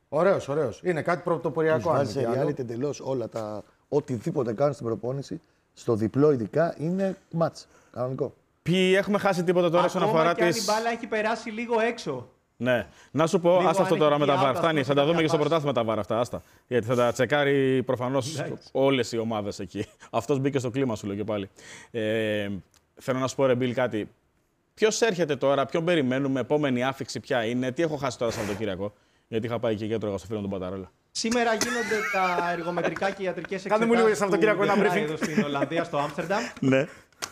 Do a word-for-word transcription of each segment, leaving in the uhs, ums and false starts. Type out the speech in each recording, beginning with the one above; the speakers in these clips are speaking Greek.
Ωραίος, ωραίος. Είναι κάτι πρωτοποριακό. Βάζει σε reality εντελώς όλα τα. Οτιδήποτε κάνουν στην προπόνηση, στο διπλό ειδικά, είναι μάτς. Κανονικό. Ποιοι έχουμε χάσει τίποτα τώρα όσον αφορά τις. τις. Η μπάλα έχει περάσει λίγο έξω. Ναι. Να σου πω, άστα αυτό τώρα με τα βάρ. Φτάνει, θα τα δούμε και στο πρωτάθλημα τα βάρ αυτά. Άστα. Γιατί θα τα τσεκάρει προφανώς όλες οι ομάδες εκεί. Αυτός μπήκε στο κλίμα σου, λέω και πάλι. Ε, θέλω να σου πω, ρε Μπιλ, κάτι. Ποιος έρχεται τώρα, ποιον περιμένουμε, επόμενη άφηξη ποια είναι, τι έχω χάσει τώρα Σαββατοκύριακο. Γιατί είχα πάει και για έτρωγα στο φίλο τον Παταρόλα. Σήμερα γίνονται τα εργομετρικά και ιατρικές εξετάσεις. Κάνε μου λίγο Σαββατοκύριακο ένα briefing. Εδώ στην Ολλανδία, στο Άμστερνταμ. Ναι.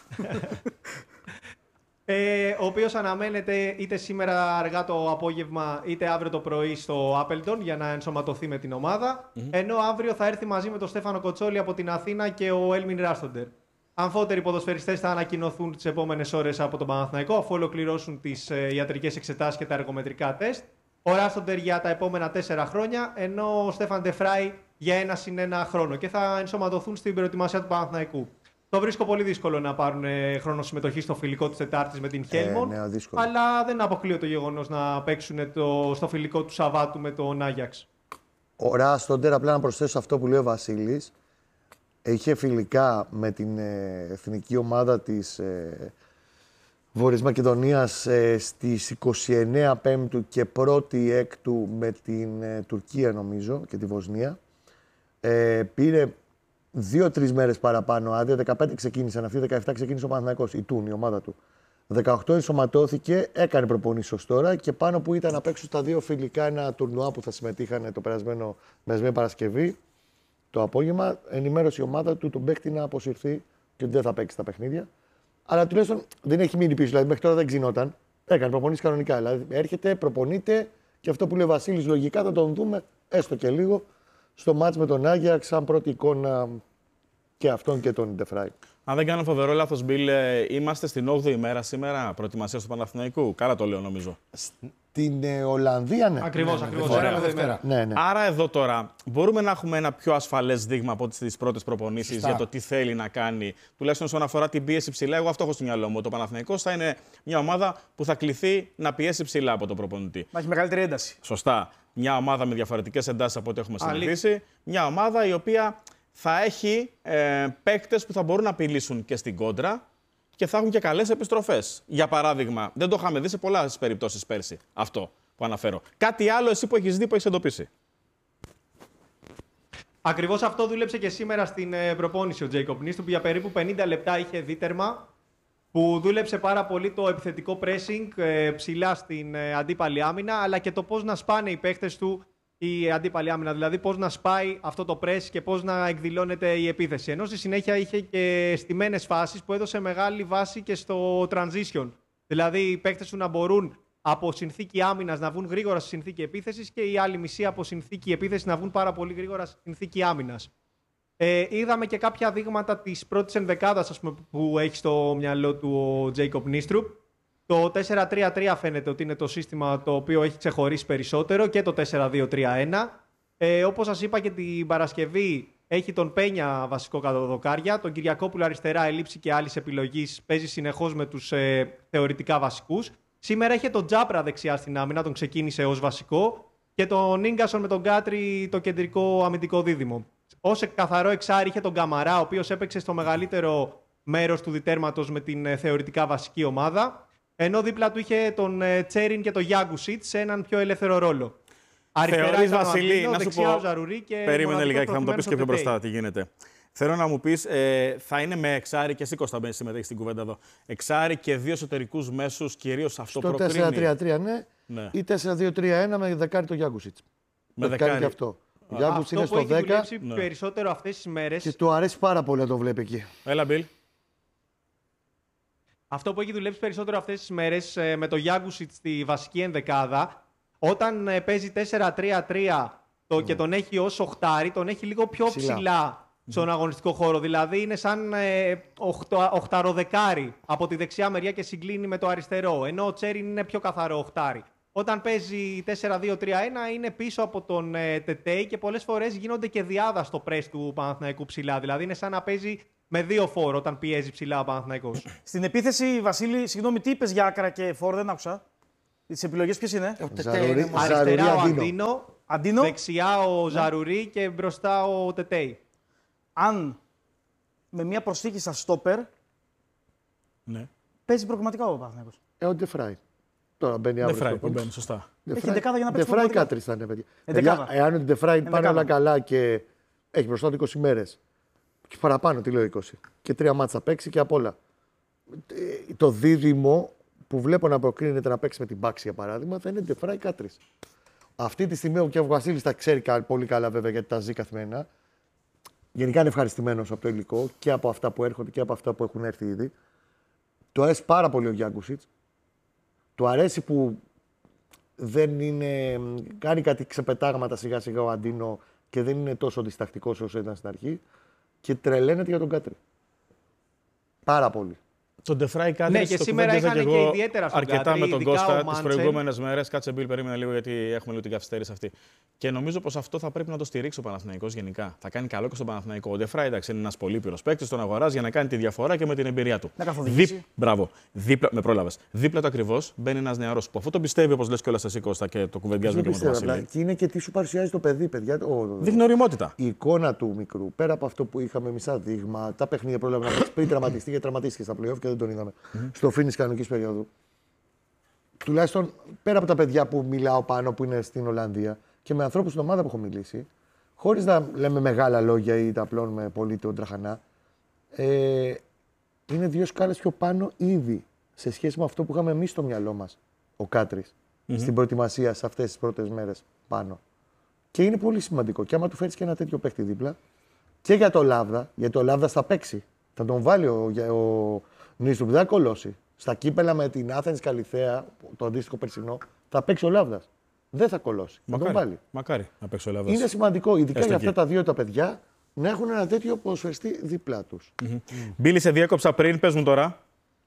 Ε, ο οποίος αναμένεται είτε σήμερα αργά το απόγευμα είτε αύριο το πρωί στο Άπελτον για να ενσωματωθεί με την ομάδα. Mm-hmm. Ενώ αύριο θα έρθει μαζί με τον Στέφανο Κοτσόλη από την Αθήνα και ο Έλμιν Ράστοντερ. Αμφότεροι ποδοσφαιριστές θα ανακοινωθούν τις επόμενες ώρες από τον Παναθηναϊκό αφού ολοκληρώσουν τις ε, ιατρικές εξετάσεις και τα εργομετρικά τεστ. Ο Ράστοντερ για τα επόμενα τέσσερα χρόνια, ενώ ο Στέφαν Ντεφράι για ένα συν ένα χρόνο και θα ενσωματωθούν στην προετοιμασία του Παναθηναϊκού. Το βρίσκω πολύ δύσκολο να πάρουν χρόνο συμμετοχή στο φιλικό της Τετάρτης με την Χέλμον. Ε, ναι, αλλά δεν αποκλείω το γεγονός να παίξουν το, στο φιλικό του Σαββάτου με τον Άγιαξ. Ο Ράστοντερ, απλά να προσθέσω αυτό που λέει ο Βασίλης, είχε φιλικά με την ε, εθνική ομάδα της ε, Βόρειας Μακεδονίας ε, στις είκοσι εννέα Πέμπτου και πρώτη Έκτου με την ε, Τουρκία, νομίζω, και τη Βοσνία. Ε, πήρε δύο-τρεις μέρες παραπάνω άδεια. δεκαπέντε ξεκίνησαν αυτοί, δεκαεπτά ξεκίνησε ο Παναθηναϊκός, η Τούν, η ομάδα του. δεκαοκτώ ενσωματώθηκε, έκανε προπονήσεις ως τώρα και πάνω που ήταν να παίξουν στα δύο φιλικά ένα τουρνουά που θα συμμετείχαν το περασμένο, περασμένη Παρασκευή. Το απόγευμα ενημέρωσε η ομάδα του τον παίκτη να αποσυρθεί και ότι δεν θα παίξει τα παιχνίδια. Αλλά τουλάχιστον δεν έχει μείνει πίσω. Δηλαδή μέχρι τώρα δεν ξυνόταν. Έκανε προπονήσεις κανονικά. Δηλαδή έρχεται, προπονείται και αυτό που λέει ο Βασίλης λογικά θα τον δούμε έστω και λίγο στο μάτς με τον Άγιαξ, σαν πρώτη εικόνα και αυτόν και τον Ντεφράι. Αν δεν κάνω φοβερό λάθος, Μπιλ, είμαστε στην όγδοη ημέρα σήμερα προετοιμασίας του Παναθηναϊκού. Καλά το λέω, νομίζω. Στην ε, Ολλανδία, ναι. Ακριβώς, ναι, ακριβώς. ναι, Δευτέρα. Ναι, ναι. Άρα εδώ τώρα μπορούμε να έχουμε ένα πιο ασφαλές δείγμα από τις πρώτες προπονήσεις για το τι θέλει να κάνει. Τουλάχιστον όσον αφορά την πίεση ψηλά, εγώ αυτό έχω στο μυαλό μου. Το Παναθηναϊκός θα είναι μια ομάδα που θα κληθεί να πιέσει ψηλά από τον προπονητή. Μα έχει μεγαλύτερη ένταση. Σωστά. Μια ομάδα με διαφορετικές εντάσεις από ό,τι έχουμε συνηθίσει. Μια ομάδα η οποία θα έχει ε, παίκτες που θα μπορούν να απειλήσουν και στην κόντρα και θα έχουν και καλές επιστροφές. Για παράδειγμα, δεν το είχαμε δει σε πολλές περιπτώσεις πέρσι αυτό που αναφέρω. Κάτι άλλο εσύ που έχεις δει, που έχεις εντοπίσει. Ακριβώς αυτό δούλεψε και σήμερα στην ε, προπόνηση ο Τζέικοπ Νίστρουπ που για περίπου πενήντα λεπτά είχε δίτερμα, που δούλεψε πάρα πολύ το επιθετικό pressing ε, ψηλά στην ε, αντίπαλη άμυνα, αλλά και το πώς να σπάνε οι παίχτες του η αντίπαλη άμυνα. Δηλαδή πώς να σπάει αυτό το press και πώς να εκδηλώνεται η επίθεση. Ενώ στη συνέχεια είχε και στημένες φάσεις που έδωσε μεγάλη βάση και στο transition. Δηλαδή οι παίχτες του να μπορούν από συνθήκη άμυνας να βγουν γρήγορα στη συνθήκη επίθεσης και η άλλη μισή από συνθήκη επίθεσης να βγουν πάρα πολύ γρήγορα στη συνθήκη άμυνας. Ε, είδαμε και κάποια δείγματα της πρώτης ενδεκάδας, ας πούμε, που έχει στο μυαλό του ο Τζέικοπ Νίστρουπ. Το τέσσερα τρία τρία φαίνεται ότι είναι το σύστημα το οποίο έχει ξεχωρίσει περισσότερο και το τέσσερα δύο τρία ένα. Ε, όπως σας είπα και την Παρασκευή έχει τον Πένια βασικό καταδοκάρια, τον Κυριακόπουλο αριστερά, ελήψη και άλλης επιλογής, παίζει συνεχώς με τους ε, θεωρητικά βασικούς. Σήμερα είχε τον Τζάπρα δεξιά στην άμυνα, τον ξεκίνησε ως βασικό και τον Ίγκασον με τον Κάτρι το κεντρικό αμυντικό δίδυμο. Ως καθαρό εξάρι είχε τον Καμαρά, ο οποίος έπαιξε στο μεγαλύτερο μέρος του διτέρματος με την ε, θεωρητικά βασική ομάδα. Ενώ δίπλα του είχε τον ε, Τσέριν και τον Γιάγκουσιτ σε έναν πιο ελεύθερο ρόλο. Θεωρείς, Βασιλή, να σου πω, και περίμενε λιγάκι, θα μου το πεις και πιο μπροστά τι γίνεται. Θέλω να μου πεις, ε, θα είναι με εξάρι και εσύ Κώστα μπαίνεις συμμετέχει στην κουβέντα εδώ. Εξάρι και δύο εσωτερικούς μέσους, κυρίως αυτό στο προκρίνει. Στο τέσσερα τρία τρία ναι, ναι. Ή τέσσερα δύο τρία ένα με δεκάρι το Γιάγκουσιτ. Με δεκάρι. Και αυτό. Ο αυτό είναι που στο έχει δέκα. δουλέψει ναι. περισσότερο αυτές τις μέρες. Και του αρέσει πάρα πολύ να το βλέπει εκεί. Έλα, Μπιλ. Αυτό που έχει δουλέψει περισσότερο αυτές τις μέρες με το Γιάγκουσιτ στη βασική ενδεκάδα, όταν παίζει τέσσερα τρία τρία το, mm. και τον έχει ως οχτάρι, τον έχει λίγο πιο ψηλά, ψηλά στον αγωνιστικό χώρο. Δηλαδή είναι σαν ε, οχτω, οχταροδεκάρι από τη δεξιά μεριά και συγκλίνει με το αριστερό. Ενώ ο Τσέριν είναι πιο καθαρό οχτάρι. Όταν παίζει τέσσερα δύο τρία ένα είναι πίσω από τον ε, Τετέι και πολλές φορές γίνονται και διάδα στο πρες του Παναθηναϊκού ψηλά. Δηλαδή είναι σαν να παίζει με δύο φόρ όταν πιέζει ψηλά ο Παναθηναϊκός. Στην επίθεση, Βασίλη, συγγνώμη, τι είπες για άκρα και φόρ, δεν άκουσα. Τις επιλογές ποιες είναι? Ζαρουρί, αριστερά ο Αντίνο, Αντίνο. Δεξιά ο Ζαρουρί και μπροστά ο Τετέι. Αν με μια προσθήκη στα στόπερ Ναι. παίζει προγραμματικά ο Παναθηναϊκός. Ε, ο Ντεφράι. Τώρα μπαίνει Δεν αύριο. φράει στο που κόλπο. μπαίνει, σωστά. Έχει δεκάδα για να παίξει Ντεφράι προγραμματικά. Κάτρις θα είναι, παιδιά. Εντεκάδα. Παιδιά, εάν ο Ντεφράι πάνε Εντεκάδα. όλα καλά και έχει μπροστά του είκοσι μέρες και παραπάνω, τι λέω είκοσι, και τρία μάτσα θα παίξει και απ' όλα. Ε, Το δίδυμο που βλέπω να προκρίνεται να παίξει με την Μπάξη για παράδειγμα θα είναι Ντεφράι Κάτρις. Αυτή τη στιγμή και ο Βασίλης τα ξέρει κα- πολύ καλά βέβαια γιατί τα ζει καθημερινά. Γενικά είναι ευχαριστημένος από το υλικό και από αυτά που έρχονται και από αυτά που έχουν έρθει ήδη. Του αρέσει πάρα πολύ ο Γιάνκουσιτς. Του αρέσει που δεν είναι, κάνει κάτι ξεπετάγματα σιγά σιγά ο Αντίνο και δεν είναι τόσο διστακτικός όσο ήταν στην αρχή. Και τρελαίνεται για τον Κάτρι. Πάρα πολύ. Τον Ντεφράι κάτι Ναι, και σήμερα είχαν και ιδιαίτερα στον αρκετά Κάτρι, με τον ειδικά ο Κώστα τι Μάντσελ. προηγούμενε μέρε. Κάτσε Μπιλ, περίμενε λίγο γιατί έχουμε λίγο την καθυστέρηση αυτή. Και νομίζω πω αυτό θα πρέπει να το στηρίξει ο Παναθηναϊκός γενικά. Θα κάνει καλό και στον Παναθηναϊκό. Ο Ντεφράι εντάξει, είναι ένα πολύ πυρος παίκτης, τον αγοράζει για να κάνει τη διαφορά και με την εμπειρία του. Να καθοδηγήσει. Δίπ... Μπράβο. Δίπλα... Με πρόλαβε. Δίπλα του ακριβώ μπαίνει ένα νεαρό που αυτό το πιστεύει, όπω λε και όλα εσύ Κώστα και το κουβεντιάζουμε και με τον πιστεύω, Βασίλη. απλά. Και είναι και τι σου παρουσιάζει το παιδί, παιδιά. Ο- Δείχνει ωριμότητα. Η εικόνα του μικρού, πέρα από αυτό που είχαμε μισά δείγμα, τα παιχνίδια πρόλαβε να παίξει πριν τραυματιστεί και τραυματίστηκε στα playoff και δεν τον είδαμε. Στο φίνις κανονικής περίοδου. Τουλάχιστον πέρα από τα παιδιά που μιλάω πάνω που είναι στην Ολλανδία και με ανθρώπους στην ομάδα που έχω μιλήσει, χωρίς να λέμε μεγάλα λόγια ή τα απλώνουμε πολύ τον τραχανά, ε, είναι δύο σκάλες πιο πάνω ήδη σε σχέση με αυτό που είχαμε εμείς στο μυαλό μας, ο Κάτρις, στην προετοιμασία σε αυτές τις πρώτες μέρες πάνω. Και είναι πολύ σημαντικό. Και άμα του φέρεις και ένα τέτοιο παίχτη δίπλα, και για το Λάβδα, γιατί ο Λάβδα θα παίξει. Θα τον βάλει ο, ο Νίστρουπ, δεν θα κολώσει. Στα κύπελα με την Άθενης Καλιθέα, το αντίστοιχο περσινό, θα παίξει ο Λάβδας. Δεν θα κολώσει. Θα τον βάλει. Μακάρι να παίξει ο Ελλάδας. Είναι σημαντικό, ειδικά Έστω για εκεί. αυτά τα δύο τα παιδιά, να έχουν ένα τέτοιο ποδοσφαιριστή δίπλα τους. Μπίλη, σε διέκοψα πριν, πες μου τώρα.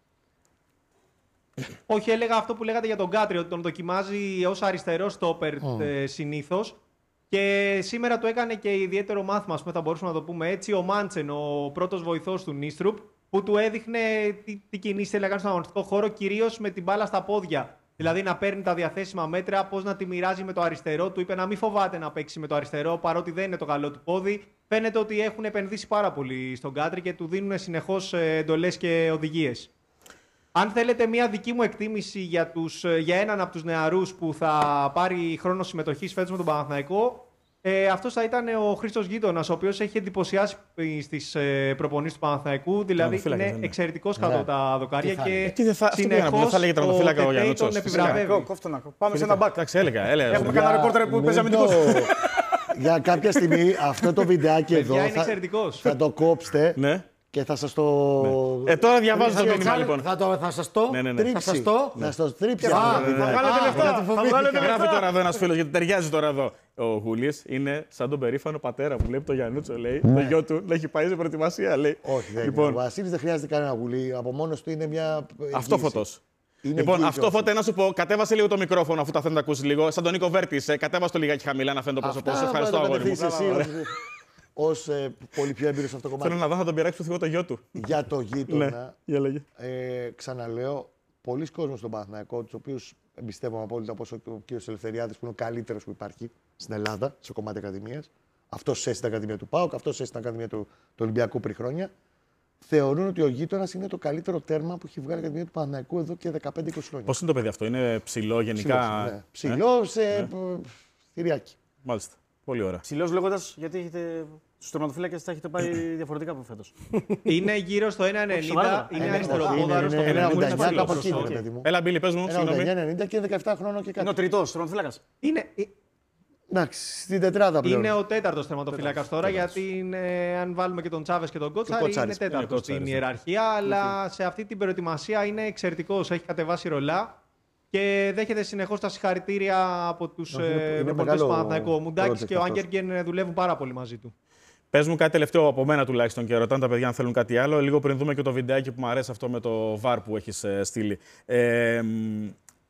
Όχι, έλεγα αυτό που λέγατε για τον Κάτρι, ότι τον δοκιμάζει ως αριστερό στόπερ mm. συνήθως. Και σήμερα το έκανε και ιδιαίτερο μάθημα, ας πούμε, θα μπορούσαμε να το πούμε έτσι, ο Μάντσεν, ο πρώτος βοηθός του Νίστρουπ, που του έδειχνε τι, τι κινήσεις θέλει να κάνει στον αγωνιστικό χώρο, κυρίως με την μπάλα στα πόδια. Δηλαδή να παίρνει τα διαθέσιμα μέτρα, πώς να τη μοιράζει με το αριστερό. Του είπε να μην φοβάται να παίξει με το αριστερό, παρότι δεν είναι το καλό του πόδι. Φαίνεται ότι έχουν επενδύσει πάρα πολύ στον Κάτρι και του δίνουν συνεχώς εντολές και οδηγίες. Αν θέλετε μια δική μου εκτίμηση για, τους, για έναν από τους νεαρούς που θα πάρει χρόνο συμμετοχής φέτος με τον Παναθηναϊκό, ε, αυτός θα ήταν ο Χρήστος Γείτονας, ο οποίος έχει εντυπωσιάσει στις ε, προπονήσεις του Παναθηναϊκού. Δηλαδή είναι είναι. εξαιρετικός κάτω από τα δοκάρια θα και είναι. Ε, τι δεν θα- αυτό πήγα να πω, δεν συνεχώς θα λέγε τερματοφύλακα ο Τετέι Γιαννούτσος. τον Φυσικά. επιβραβεύει. Κόφτω να Πάμε σε ένα μπακ. Εντάξει, έλεγα. έλεγα Έχουμε Για- κανένα ρεπόρτερ που παίζει Μην αμυντικός. το- Για κάποια στιγμή αυτό το βιντεάκι εδώ Παιδιά, είναι θα, εξαιρετικός. θα το κόψετε Ναι. και θα σας το... Ε, τώρα διαβάζω Θα το το μήνυμα, τσάλ- λοιπόν. Θα, το, θα σας το Ναι, ναι, ναι. Θα σας το Θα σας τρίψει. Α, αυτό το θα βιντεάκι. βγάλετε Α, λεφτά. γιατί Θα φοβήθηκα. βγάλετε Γράφει λεφτά. τώρα εδώ ένα φίλο, γιατί ταιριάζει τώρα εδώ. Ο Γουλής είναι σαν τον περήφανο πατέρα που βλέπει το Γιαννούτσο, λέει. Το γιο του να έχει πάει σε προετοιμασία, λέει. Όχι, δεν Λοιπόν, είναι. Ο Βασίλης δεν χρειάζεται κανένα γουλί. Από μόνος του είναι μια. αυτό εγγύηση. φωτό. Είναι Λοιπόν, εγγύηση αυτό όχι. φώτε να σου πω, κατέβασε λίγο το μικρόφωνο αφού τα θέλει να ακούσει λίγο. Σαν τον Νίκο Βέρτη, ε, κατέβασε το λιγάκι χαμηλά να φαίνεται το πρόσωπό σου. Αυτά Ευχαριστώ, να τα αγόρι μου. κατευθύνεις εσύ ως ε, πολύ πιο έμπειρος σε αυτό το Θέλω κομμάτι. να δω να τον πειράξει το θυγό το γιο του. Για το Ναι, γείτονα, για λέγε. ε, ξαναλέω, πολλοί κόσμοι στον Παναθηναϊκό, τους οποίους εμπιστεύομαι απόλυτα, όπως ο κ. Ελευθεριάδης, που είναι ο καλύτερος που υπάρχει στην Ελλάδα σε κομμάτι ακαδημίας. Αυτός έσαι στην Ακαδημία του ΠΑΟΚ, αυτός έσαι στην Ακαδημία του, του Ολυμπιακού πριν χρόνια. Θεωρούν ότι ο γείτονας είναι το καλύτερο τέρμα που έχει βγάλει η Ακαδημία του Παναθηναϊκού εδώ και δεκαπέντε είκοσι χρόνια. Πώ είναι το παιδί αυτό, είναι ψηλό γενικά. Ψηλός, ναι. Ε? Ψηλός, ε, θηριάκι. Μάλιστα. Πολύ ωραία. Ψηλός λέγοντας, γιατί έχετε, στους τερματοφύλακες τα έχετε πάει διαφορετικά από φέτος. Είναι γύρω στο ένα ενενήντα, σοβαρά. είναι Είναι- αριστεροπόδαρος. είναι- στο είναι πενήντα, ογδόντα είναι εννιά, κάπου ψηλός. εκεί είναι, Οκ. ρε παιδί μου. Έλα, Μπίλη, πε μου, Ένα συγγνώμη. ογδόντα εννιά ενενήντα και δεκαεπτά χρόνων και Είναι ο κάτι. τριτός τερματοφύλακας. Είναι, Εντάξει, στην τετράδα πλέον. είναι ο τέταρτος τερματοφύλακας τώρα, γιατί είναι, αν βάλουμε και τον Τσάβες και τον Κότσαρη, είναι Κότσαρης. Είναι τέταρτος Κότσαρης, στην ναι. ιεραρχία, αλλά σε αυτή την προετοιμασία είναι εξαιρετικός, έχει κατεβάσει ρολά και δέχεται συνεχώς τα συγχαρητήρια από τους Όχι, είναι- είναι προπονητές του μεγάλο Παναθηναϊκού. Ο Μουντάκης project και ο αυτός. Άγκεργεν δουλεύουν πάρα πολύ μαζί του. Πε μου κάτι τελευταίο από μένα τουλάχιστον και ρωτάνε τα παιδιά αν θέλουν κάτι άλλο. Λίγο πριν δούμε και το βιντεάκι που μου αρέσει αυτό με το βαρ που έχει στείλει. Ε, μ,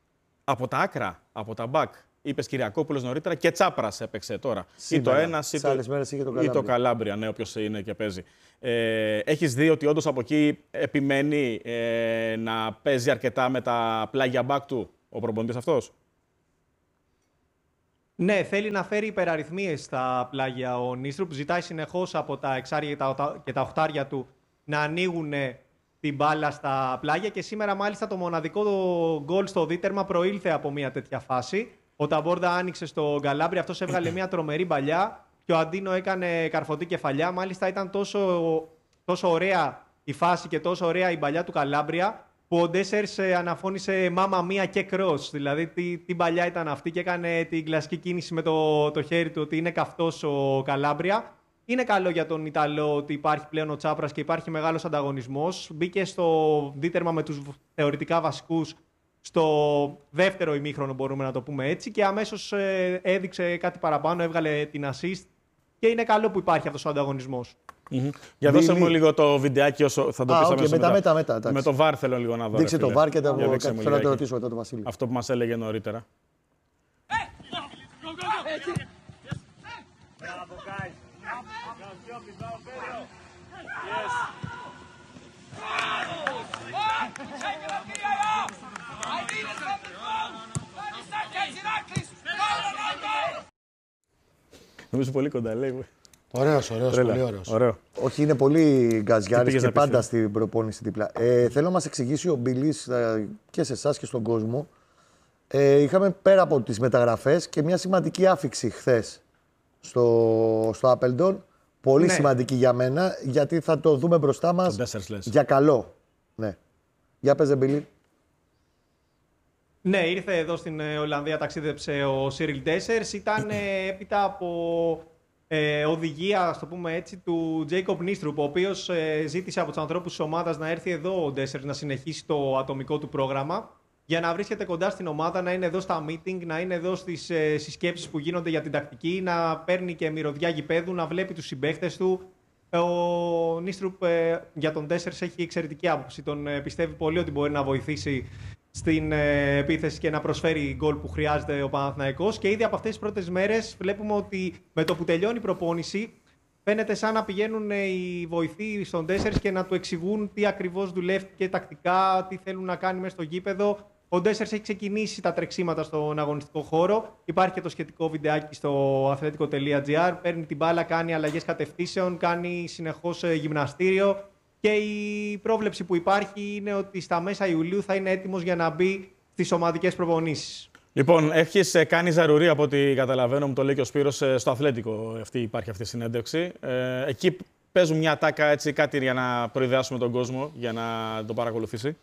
από τα άκρα, από τα μπακ, είπε Κυριακόπουλος νωρίτερα και Τσάπρας έπαιξε τώρα. Σήμερα. Ή το ένα Τις ή το, άλλες μέρες είχε το ή Καλάμπρια. το Καλάμπρια, ναι, όποιος είναι και παίζει. Ε, έχεις δει ότι όντως από εκεί επιμένει ε, να παίζει αρκετά με τα πλάγια μπακ του ο προπονητής αυτός. Ναι, θέλει να φέρει υπεραριθμίες στα πλάγια ο Νίστρουπ. Ζητάει συνεχώς από τα εξάρια και τα οχτάρια του να ανοίγουν την μπάλα στα πλάγια και σήμερα μάλιστα το μοναδικό γκολ στο δίτερμα προήλθε από μια τέτοια φάση. Ο Ταμπόρντα άνοιξε στο Γκαλάμπρι, αυτός έβγαλε μια τρομερή μπαλιά και ο Αντίνο έκανε καρφωτή κεφαλιά. Μάλιστα ήταν τόσο, τόσο ωραία η φάση και τόσο ωραία η μπαλιά του Καλάμπρια που ο Ντέσσερς αναφώνησε μάμα μία και κρός. Δηλαδή τι, τι μπαλιά ήταν αυτή και έκανε την κλασική κίνηση με το, το χέρι του ότι είναι καυτός ο Καλάμπρια. Είναι καλό για τον Ιταλό ότι υπάρχει πλέον ο Τσάπρας και υπάρχει μεγάλος ανταγωνισμός. Μπήκε στο δίτερμα με τους θεωρητικά βασικούς στο δεύτερο ημίχρονο, μπορούμε να το πούμε έτσι, και αμέσως ε, έδειξε κάτι παραπάνω, έβγαλε την assist και είναι καλό που υπάρχει αυτός ο ανταγωνισμός. Mm-hmm. Για δώσε μου λίγο το βιντεάκι όσο θα το πεις αμέσως μετά, μετά. μετά, μετά, με το βαρ θέλω λίγο να δω. Δείξε το βαρ και θα θέλω να το ρωτήσω μετά το Βασίλη. Αυτό που μας έλεγε νωρίτερα. Νομίζω πολύ κοντά, λέει. Ωραίος, ωραίος, πολύ ωραίος. Ωραίο. Όχι, είναι πολύ γκαζιάρης και πάντα στην προπόνηση δίπλα. Ε, θέλω να μας εξηγήσει ο Μπιλής ε, και σε εσάς και στον κόσμο. Ε, είχαμε πέρα από τις μεταγραφές και μια σημαντική άφιξη χθες στο, στο Appleton. Πολύ ναι. σημαντική για μένα, γιατί θα το δούμε μπροστά μας για καλό. Ναι. Για πες, Μπιλή. Ναι, ήρθε εδώ στην Ολλανδία, ταξίδεψε ο Σίριλ Ντέσσερς. Ήταν ε, έπειτα από ε, οδηγία, ας το πούμε έτσι, του Τζέικοπ Νίστρουπ, ο οποίος ε, ζήτησε από τους ανθρώπους της ομάδας να έρθει εδώ ο Ντέσσερς να συνεχίσει το ατομικό του πρόγραμμα για να βρίσκεται κοντά στην ομάδα, να είναι εδώ στα meeting, να είναι εδώ στις ε, συσκέψεις που γίνονται για την τακτική, να παίρνει και μυρωδιά γηπέδου, να βλέπει τους συμπαίχτες του. Ο Νίστρουπ ε, για τον Ντέσσερς έχει εξαιρετική άποψη. Τον ε, πιστεύει πολύ ότι μπορεί να βοηθήσει στην ε, επίθεση και να προσφέρει γκολ που χρειάζεται ο Παναθηναϊκός. Και ήδη από αυτές τις πρώτες μέρες βλέπουμε ότι με το που τελειώνει η προπόνηση φαίνεται σαν να πηγαίνουν οι βοηθοί στον Ντέσσερς και να του εξηγούν τι ακριβώς δουλεύει και τακτικά, τι θέλουν να κάνει μέσα στο γήπεδο. Ο Ντέσσερς έχει ξεκινήσει τα τρεξίματα στον αγωνιστικό χώρο. Υπάρχει και το σχετικό βιντεάκι στο αθλέτικο τελεία τζι άρ. Παίρνει την μπάλα, κάνει αλλαγές κατευθύνσεων, κάνει συνεχώς γυμναστήριο. Και η πρόβλεψη που υπάρχει είναι ότι στα μέσα Ιουλίου θα είναι έτοιμος για να μπει στις ομαδικές προπονήσεις. Λοιπόν, έχεις κάνει ζαρουρί από ό,τι καταλαβαίνω, μου το λέει και ο Σπύρος, στο αθλέτικο αυτή, υπάρχει αυτή η συνέντευξη. Ε, εκεί παίζουν μια τάκα, έτσι, κάτι για να προειδεάσουμε τον κόσμο, για να τον παρακολουθήσει.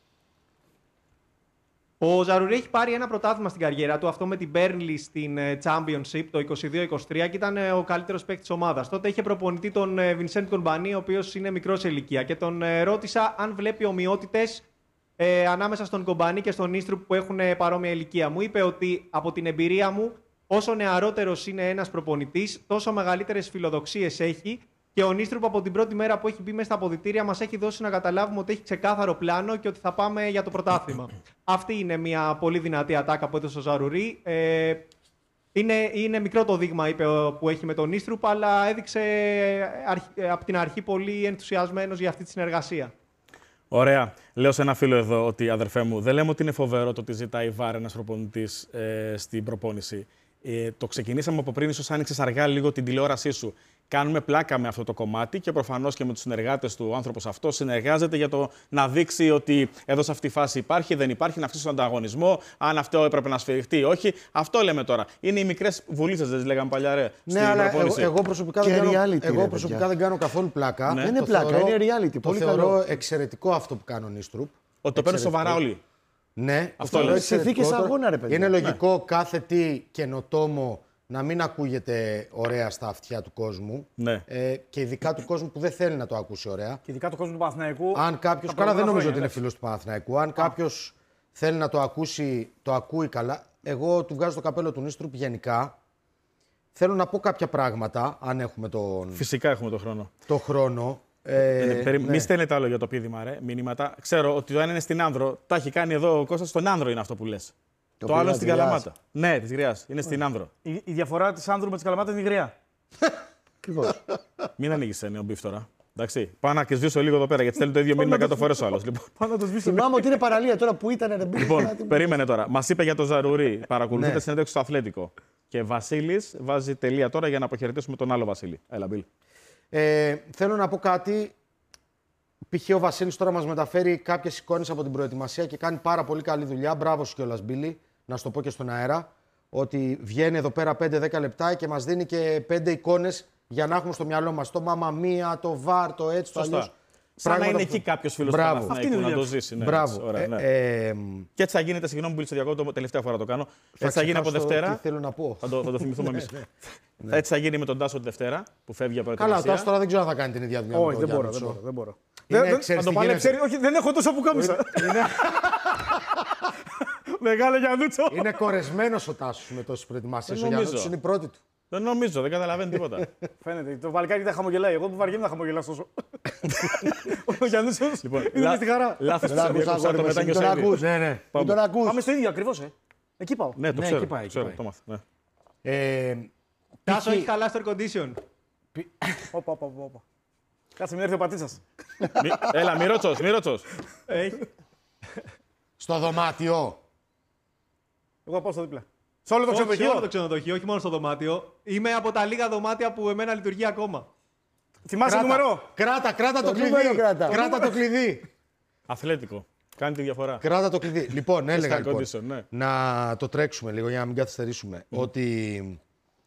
Ο Ζαρουρί έχει πάρει ένα πρωτάθλημα στην καριέρα του, αυτό με την Burnley στην Championship το είκοσι δύο είκοσι τρία και ήταν ο καλύτερος παίκτης της ομάδας. Τότε είχε προπονητή τον Vincent Kompany, ο οποίος είναι μικρός σε ηλικία, και τον ρώτησα αν βλέπει ομοιότητες ε, ανάμεσα στον Kompany και στον Νίστρουπ που έχουν παρόμοια ηλικία. Μου είπε ότι από την εμπειρία μου, όσο νεαρότερος είναι ένας προπονητής, τόσο μεγαλύτερες φιλοδοξίες έχει. Και ο Νίστρουπ από την πρώτη μέρα που έχει μπει μέσα στα αποδυτήρια μας έχει δώσει να καταλάβουμε ότι έχει ξεκάθαρο πλάνο και ότι θα πάμε για το πρωτάθλημα. Αυτή είναι μια πολύ δυνατή ατάκα που έδωσε ο Ζαρουρί. Ε, είναι, είναι μικρό το δείγμα, είπε, που έχει με τον Νίστρουπ, αλλά έδειξε από την αρχή πολύ ενθουσιασμένος για αυτή τη συνεργασία. Ωραία. Λέω σε ένα φίλο εδώ ότι, αδερφέ μου, δεν λέμε ότι είναι φοβερό το ότι ζητάει βάρ ένας προπονητής ε, στην προπόνηση. Ε, το ξεκινήσαμε από πριν, ίσως άνοιξες αργά λίγο την τηλεόρασή σου. Κάνουμε πλάκα με αυτό το κομμάτι και προφανώς και με τους συνεργάτες του ο άνθρωπος αυτό συνεργάζεται για το να δείξει ότι εδώ σε αυτή τη φάση υπάρχει, δεν υπάρχει, να αυξήσει τον ανταγωνισμό, αν αυτό έπρεπε να σφυριχτεί ή όχι. Αυτό λέμε τώρα. Είναι οι μικρές βουλίτσες, δεν τις λέγαμε παλιά, ρε. Ναι, αλλά εγώ, εγώ προσωπικά, δεν κάνω, reality, εγώ ρε, προσωπικά δεν κάνω καθόλου πλάκα. Ναι. Δεν είναι πλάκα, θεωρώ, είναι reality. Το πολύ θεωρώ καλό. εξαιρετικό αυτό που κάνει ο Νίστρουπ. Ότι το παίρνουν σοβαρά όλοι. Ναι, αυτό λέω. λέει. Συνθήκες αγώνα, ρε παιδιά. Είναι λογικό ναι. κάθε τι καινοτόμο να μην ακούγεται ωραία στα αυτιά του κόσμου. Ναι. Ε, και ειδικά του κόσμου που δεν θέλει να το ακούσει ωραία. Και ειδικά του κόσμου του Παναθηναϊκού. Αν κάποιος. Καλά, δεν νομίζω ότι είναι φίλος του Παναθηναϊκού. Αν κάποιος θέλει να το ακούσει, το ακούει καλά. Εγώ του βγάζω το καπέλο του Νίστρουπ γενικά. Θέλω να πω κάποια πράγματα, αν έχουμε τον. Φυσικά έχουμε τον χρόνο. Το χρόνο. Ε, ε, περί... ναι. Μη στέλνετε άλλο για το πείδημα, ρε, μηνύματα. Ξέρω ότι το ένα είναι στην Άνδρο. Τα έχει κάνει εδώ ο Κώστας. Στον Άνδρο είναι αυτό που λες. Το, το άλλο είναι στην Καλαμάτα. Ναι, της Γριάς. Είναι στην Άνδρο. Η, η διαφορά της Άνδρου με της Καλαμάτα είναι η Γριά. Ακριβώς. Μην ανοίγεις νέο μπιφ τώρα. Εντάξει. Πάω να και σβήσω λίγο εδώ πέρα γιατί στέλνει το ίδιο μήνυμα εκατό φορές ο άλλος. Λοιπόν. Πάω να το σβήσω. Θυμάμαι ότι είναι παραλία τώρα που ήταν. Ρε, λοιπόν, περίμενε τώρα. Μας είπε για το Ζαρουρί. Παρακολουθείτε ναι. συνέντευξη στο Αθλέτικο. Και Βασίλης βάζει τελεία τώρα για να αποχαιρετήσουμε τον άλλο Βασίλη. Έλα, Μπίλ. Ε, θέλω να πω κάτι. Π.χ. ο Βασίλης τώρα μας μεταφέρει κάποιες εικόνες από την προετοιμασία και κάνει πάρα πολύ καλή δουλειά. Μπράβο σου κιόλας, Μπίλη, να σου το πω και στον αέρα. Ότι βγαίνει εδώ πέρα πέντε δέκα λεπτά και μας δίνει και πέντε εικόνες για να έχουμε στο μυαλό μας το Μαμαμία, το Βαρ, το έτσι, το αλλιώς. Σαν να είναι εκεί κάποιο φίλο του Παναθηναϊκού να το ζήσει. Ναι, Μπράβο. Ωραία, ναι. Ε, ε, και έτσι θα γίνεται, συγγνώμη που στο διακόπτω, τελευταία φορά το κάνω. Θα έτσι θα γίνει από Δευτέρα. Τι θέλω να πω. Θα το, θα το θυμηθούμε εμείς. ναι. Έτσι θα γίνει με τον Τάσο τη Δευτέρα που φεύγει από Καλά, ο Τάσο τώρα δεν ξέρω αν θα κάνει την ίδια δουλειά. Όχι, δεν μπορώ, δεν μπορώ. Δεν μπορώ. Είναι, δεν, ξέρεις, θα το παλέψει. Όχι, δεν έχω τόσα που κάμισα. Μεγάλο Γιαννούτσο. Είναι κορεσμένος ο Τάσος με τόσες προετοιμασίες. Ο Γιαννούτσος είναι η πρώτη του. Δεν νομίζω, δεν καταλαβαίνει τίποτα. Φαίνεται. Το βαλκάρι δεν χαμογελάει. Εγώ που βαριέμαι να χαμογελάσω τόσο. Ο Γιαννούτσος είναι με τη χαρά. Λάθος που άκουσα το μετά Τον ακούς. Ναι, ναι. Τον ακούς. Πάμε στο ίδιο ακριβώς, ε. Εκεί πάω. Ναι, το Ναι, ξέρω. εκεί πάει, ξέρω, εκεί το μάθα. Ε, Τάσο έχει καλά στο air condition. Όπα, όπα, όπα. Κάτσε, μην έρθει ο πατήτσας. Έλα, Μυρώτσος, Μυρώτσος. Στο δωμάτιο. Εγώ θα πάω στο δίπλα. Σε όλο το Όχι, σε όλο το ξενοδοχείο. ξενοδοχείο, όχι μόνο στο δωμάτιο. Είμαι από τα λίγα δωμάτια που εμένα λειτουργεί ακόμα. Θυμάσαι το νούμερο. Κράτα, κράτα το, Το κλειδί. νούμερο κράτα. Κράτα το κλειδί. Αθλέτικο. Κάνει τη διαφορά. Κράτα το κλειδί. Λοιπόν, έλεγα Στα λοιπόν, condition, ναι. να το τρέξουμε λίγο για να μην καθυστερήσουμε. Mm. Ότι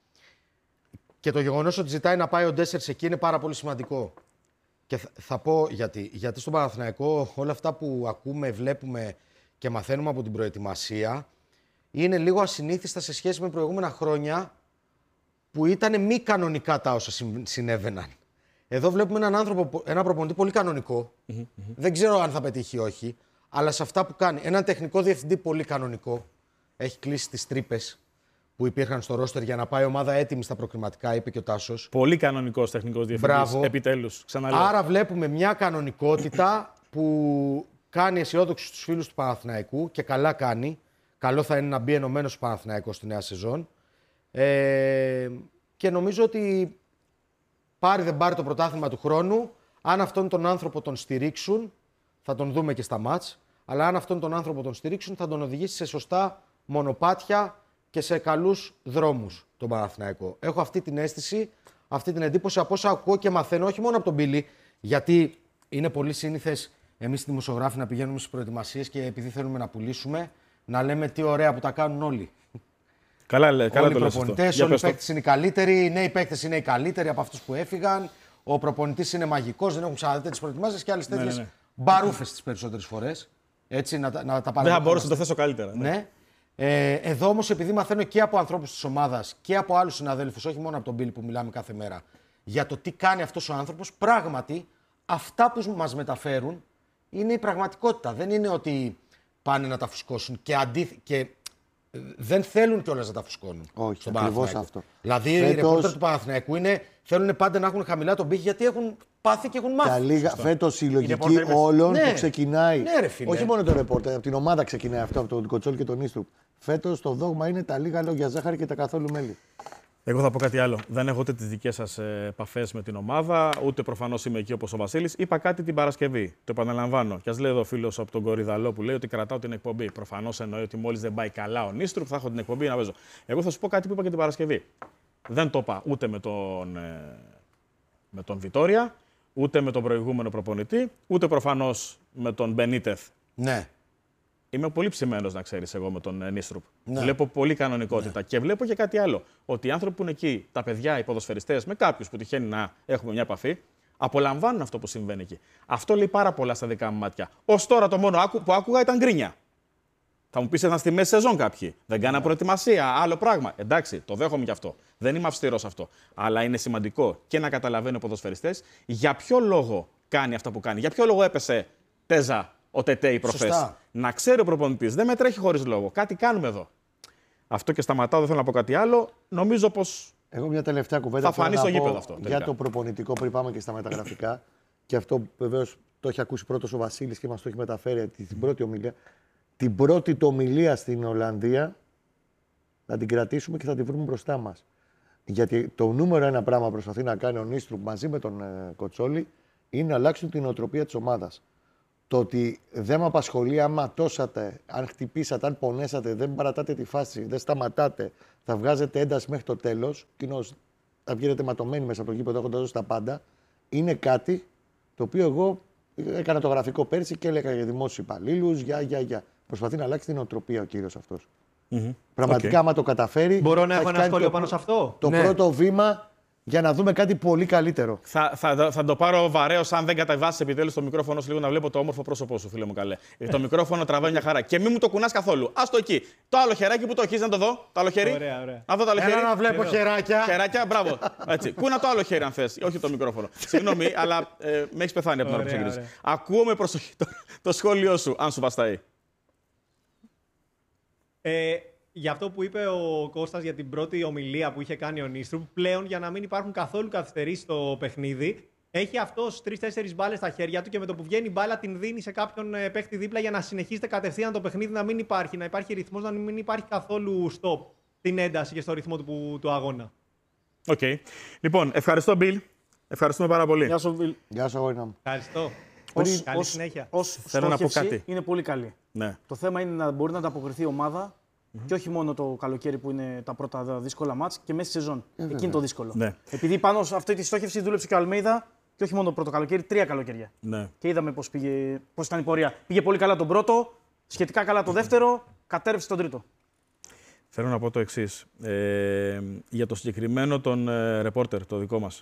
και το γεγονός ότι ζητάει να πάει ο Ντέσσερς εκεί είναι πάρα πολύ σημαντικό. Και θα, θα πω γιατί. Γιατί στον Παναθηναϊκό όλα αυτά που ακούμε, βλέπουμε και μαθαίνουμε από την προετοιμασία είναι λίγο ασυνήθιστα σε σχέση με προηγούμενα χρόνια που ήταν μη κανονικά τα όσα συνέβαιναν. Εδώ βλέπουμε έναν άνθρωπο, ένα προπονητή πολύ κανονικό. Mm-hmm. Δεν ξέρω αν θα πετύχει ή όχι, αλλά σε αυτά που κάνει. Έναν τεχνικό διευθυντή πολύ κανονικό. Έχει κλείσει τις τρύπες που υπήρχαν στο ρόστερ για να πάει η ομάδα έτοιμη στα προκριματικά, είπε και ο Τάσος. Πολύ κανονικός τεχνικός διευθυντής. Επιτέλους. Ξαναλέω. Άρα βλέπουμε μια κανονικότητα που κάνει αισιόδοξους τους φίλους του Παναθηναϊκού και καλά κάνει. Καλό θα είναι να μπει ενωμένος ο Παναθηναϊκός στη νέα σεζόν. Ε, και νομίζω ότι πάρει δεν πάρει το πρωτάθλημα του χρόνου, αν αυτόν τον άνθρωπο τον στηρίξουν, θα τον δούμε και στα μάτς, αλλά αν αυτόν τον άνθρωπο τον στηρίξουν θα τον οδηγήσει σε σωστά μονοπάτια και σε καλούς δρόμους τον Παναθηναϊκό. Έχω αυτή την αίσθηση, αυτή την εντύπωση από όσα ακούω και μαθαίνω, όχι μόνο από τον Μπίλη, γιατί είναι πολύ σύνηθες εμείς οι δημοσιογράφοι να πηγαίνουμε στις προετοιμασίες και επειδή θέλουμε να πουλήσουμε, να λέμε τι ωραία που τα κάνουν όλοι. Καλά, λέ, καλά όλοι το οι λες προπονητές, αυτό. όλοι οι παίκτες είναι οι καλύτεροι, οι νέοι παίκτες είναι οι καλύτεροι από αυτούς που έφυγαν. Ο προπονητής είναι μαγικός, δεν έχουν ξαναδεί τέτοιες προετοιμάσεις και άλλες τέτοιες ναι, ναι. μπαρούφες τις περισσότερες φορές. Έτσι, να, να τα Δεν θα μπορούσα να το θέσω καλύτερα. Ναι. Ναι. Ε, εδώ όμως, επειδή μαθαίνω και από ανθρώπους της ομάδας και από άλλους συναδέλφους, όχι μόνο από τον Μπίλ που μιλάμε κάθε μέρα, για το τι κάνει αυτός ο άνθρωπος, πράγματι αυτά που μας μεταφέρουν είναι η πραγματικότητα. Δεν είναι ότι πάνε να τα φουσκώσουν και, αντί, και δεν θέλουν κιόλας να τα φουσκώνουν. Όχι, στον ακριβώς Παναθηναϊκό. αυτό. Δηλαδή οι Φέτος... ρεπόρτερ του Παναθηναϊκού είναι, θέλουν πάντα να έχουν χαμηλά τον πύχη γιατί έχουν πάθει και έχουν μάθει. Τα λίγα, φέτος η λογική ρεπόρτερ όλων ναι. που ξεκινάει. Ναι, ρε φίλε. Όχι μόνο το ρεπόρτερ, από την ομάδα ξεκινάει αυτό, από τον Κοτσόλ και τον Ίστρουπ. Φέτος το δόγμα είναι τα λίγα λόγια ζάχαρη και τα καθόλου μέλι. Εγώ θα πω κάτι άλλο. Δεν έχω ούτε τις δικές σας επαφές με την ομάδα, ούτε προφανώς είμαι εκεί όπως ο Βασίλης. Είπα κάτι την Παρασκευή. Το επαναλαμβάνω. Και ας λέει εδώ ο φίλος από τον Κορυδαλό που λέει ότι κρατάω την εκπομπή. Προφανώς εννοεί ότι μόλις δεν πάει καλά ο Νίστρουπ, θα έχω την εκπομπή να παίζω. Εγώ θα σου πω κάτι που είπα και την Παρασκευή. Δεν το είπα ούτε με τον, με τον Βιτόρια, ούτε με τον προηγούμενο προπονητή, ούτε προφανώς με τον Μπενίτεθ. Ναι. Είμαι πολύ ψημένος, να ξέρεις, εγώ με τον Νίστρουπ. Ναι. Βλέπω πολύ κανονικότητα. Ναι. Και βλέπω και κάτι άλλο. Ότι οι άνθρωποι που είναι εκεί, τα παιδιά, οι ποδοσφαιριστές, με κάποιους που τυχαίνει να έχουμε μια επαφή, απολαμβάνουν αυτό που συμβαίνει εκεί. Αυτό λέει πάρα πολλά στα δικά μου μάτια. Ως τώρα το μόνο που άκουγα ήταν γκρίνια. Θα μου πεις, ήταν στη μέση σεζόν κάποιοι. Δεν κάνα προετοιμασία, άλλο πράγμα. Εντάξει, το δέχομαι κι αυτό. Δεν είμαι αυστηρός αυτό. Αλλά είναι σημαντικό και να καταλαβαίνει ο ποδοσφαιριστές για ποιο λόγο κάνει αυτά που κάνει. Για ποιο λόγο έπεσε Τέζα ο Τετέι προχθές. Να ξέρει ο προπονητής, δεν με τρέχει χωρίς λόγο. Κάτι κάνουμε εδώ. Αυτό και σταματάω, δεν θέλω να πω κάτι άλλο. Νομίζω πως. Εγώ μια τελευταία κουβέντα θα φανεί στο γήπεδο αυτό. Για τελικά. το προπονητικό πριν πάμε και στα μεταγραφικά. Και αυτό βεβαίως το έχει ακούσει πρώτος ο Βασίλης και μας το έχει μεταφέρει την πρώτη ομιλία. Την πρώτη του ομιλία στην Ολλανδία θα την κρατήσουμε και θα την βρούμε μπροστά μας. Γιατί το νούμερο ένα πράγμα προσπαθεί να κάνει ο Νίστρουπ μαζί με τον ε, Κοτσόλη είναι να αλλάξουν την οτροπία της ομάδας. Το ότι δεν με απασχολεί αν ματώσατε, αν χτυπήσατε, αν πονέσατε, δεν παρατάτε τη φάση, δεν σταματάτε, θα βγάζετε ένταση μέχρι το τέλος, κοινώς θα βγαίνετε ματωμένοι μέσα από το γήπεδο έχοντας δώσει τα πάντα, είναι κάτι το οποίο εγώ έκανα το γραφικό πέρσι και έλεγα για δημόσιους υπαλλήλους, για, για, για. Προσπαθεί να αλλάξει την νοοτροπία ο κύριος αυτός. Mm-hmm. Πραγματικά, okay. άμα το καταφέρει. Μπορώ να έχω ένα σχόλιο το, πάνω σε αυτό. Το ναι. πρώτο βήμα για να δούμε κάτι πολύ καλύτερο. Θα, θα, θα το πάρω βαρέως αν δεν κατεβάσει επιτέλους το μικρόφωνο σου λίγο να βλέπω το όμορφο πρόσωπό σου, φίλε μου καλέ. Το μικρόφωνο τραβάει μια χαρά. Και μην μου το κουνάς καθόλου. Άστο εκεί. Το άλλο χεράκι που το έχεις, να το δω. Το άλλο χέρι. Ωραία, ωραία. Να δω το άλλο χέρι. Έλα να βλέπω Εδώ. χεράκια. Χεράκια, μπράβο. Έτσι. Κούνα το άλλο χέρι αν θες. Όχι το μικρόφωνο. Συγγνώμη, αλλά ε, με έχεις πεθάνει από την ώρα που ξεκινήσεις. Ακούω με προσοχή το, το σχόλιο σου, αν σου βαστάει. Ε, για αυτό που είπε ο Κώστας για την πρώτη ομιλία που είχε κάνει ο Νίστρουπ, πλέον για να μην υπάρχουν καθόλου καθυστερήσεις στο παιχνίδι, έχει αυτός τρεις-τέσσερις μπάλες στα χέρια του και με το που βγαίνει η μπάλα την δίνει σε κάποιον παίχτη δίπλα για να συνεχίσετε κατευθείαν το παιχνίδι, να μην υπάρχει, να υπάρχει ρυθμός, να μην υπάρχει καθόλου stop στην ένταση και στο ρυθμό του, του αγώνα. Οκ. Okay. Λοιπόν, ευχαριστώ, Μπιλ. Ευχαριστούμε πάρα πολύ. Γεια σου, Μπιλ. Γεια σου, αγόρι μου. Ευχαριστώ. Ως, Καλή ως, συνέχεια. Ως Θέλω να πω κάτι. Είναι πολύ καλή. Ναι. Το θέμα είναι να μπορεί να ανταποκριθεί η ομάδα mm-hmm. και όχι μόνο το καλοκαίρι που είναι τα πρώτα δύσκολα μάτς και μέσα στη σεζόν. Ε, Εκεί είναι το δύσκολο. Ναι. Επειδή πάνω σε αυτή τη στόχευση δούλεψε και ο Αλμέιδα και όχι μόνο το πρώτο καλοκαίρι, τρία καλοκαίρια. Ναι. Και είδαμε πώς, πήγε, πώς ήταν η πορεία. Πήγε πολύ καλά τον πρώτο, σχετικά καλά το δεύτερο, κατέρευσε τον τρίτο. Θέλω να πω το εξής. Ε, για το συγκεκριμένο τον ε, ρεπόρτερ, το δικό μας.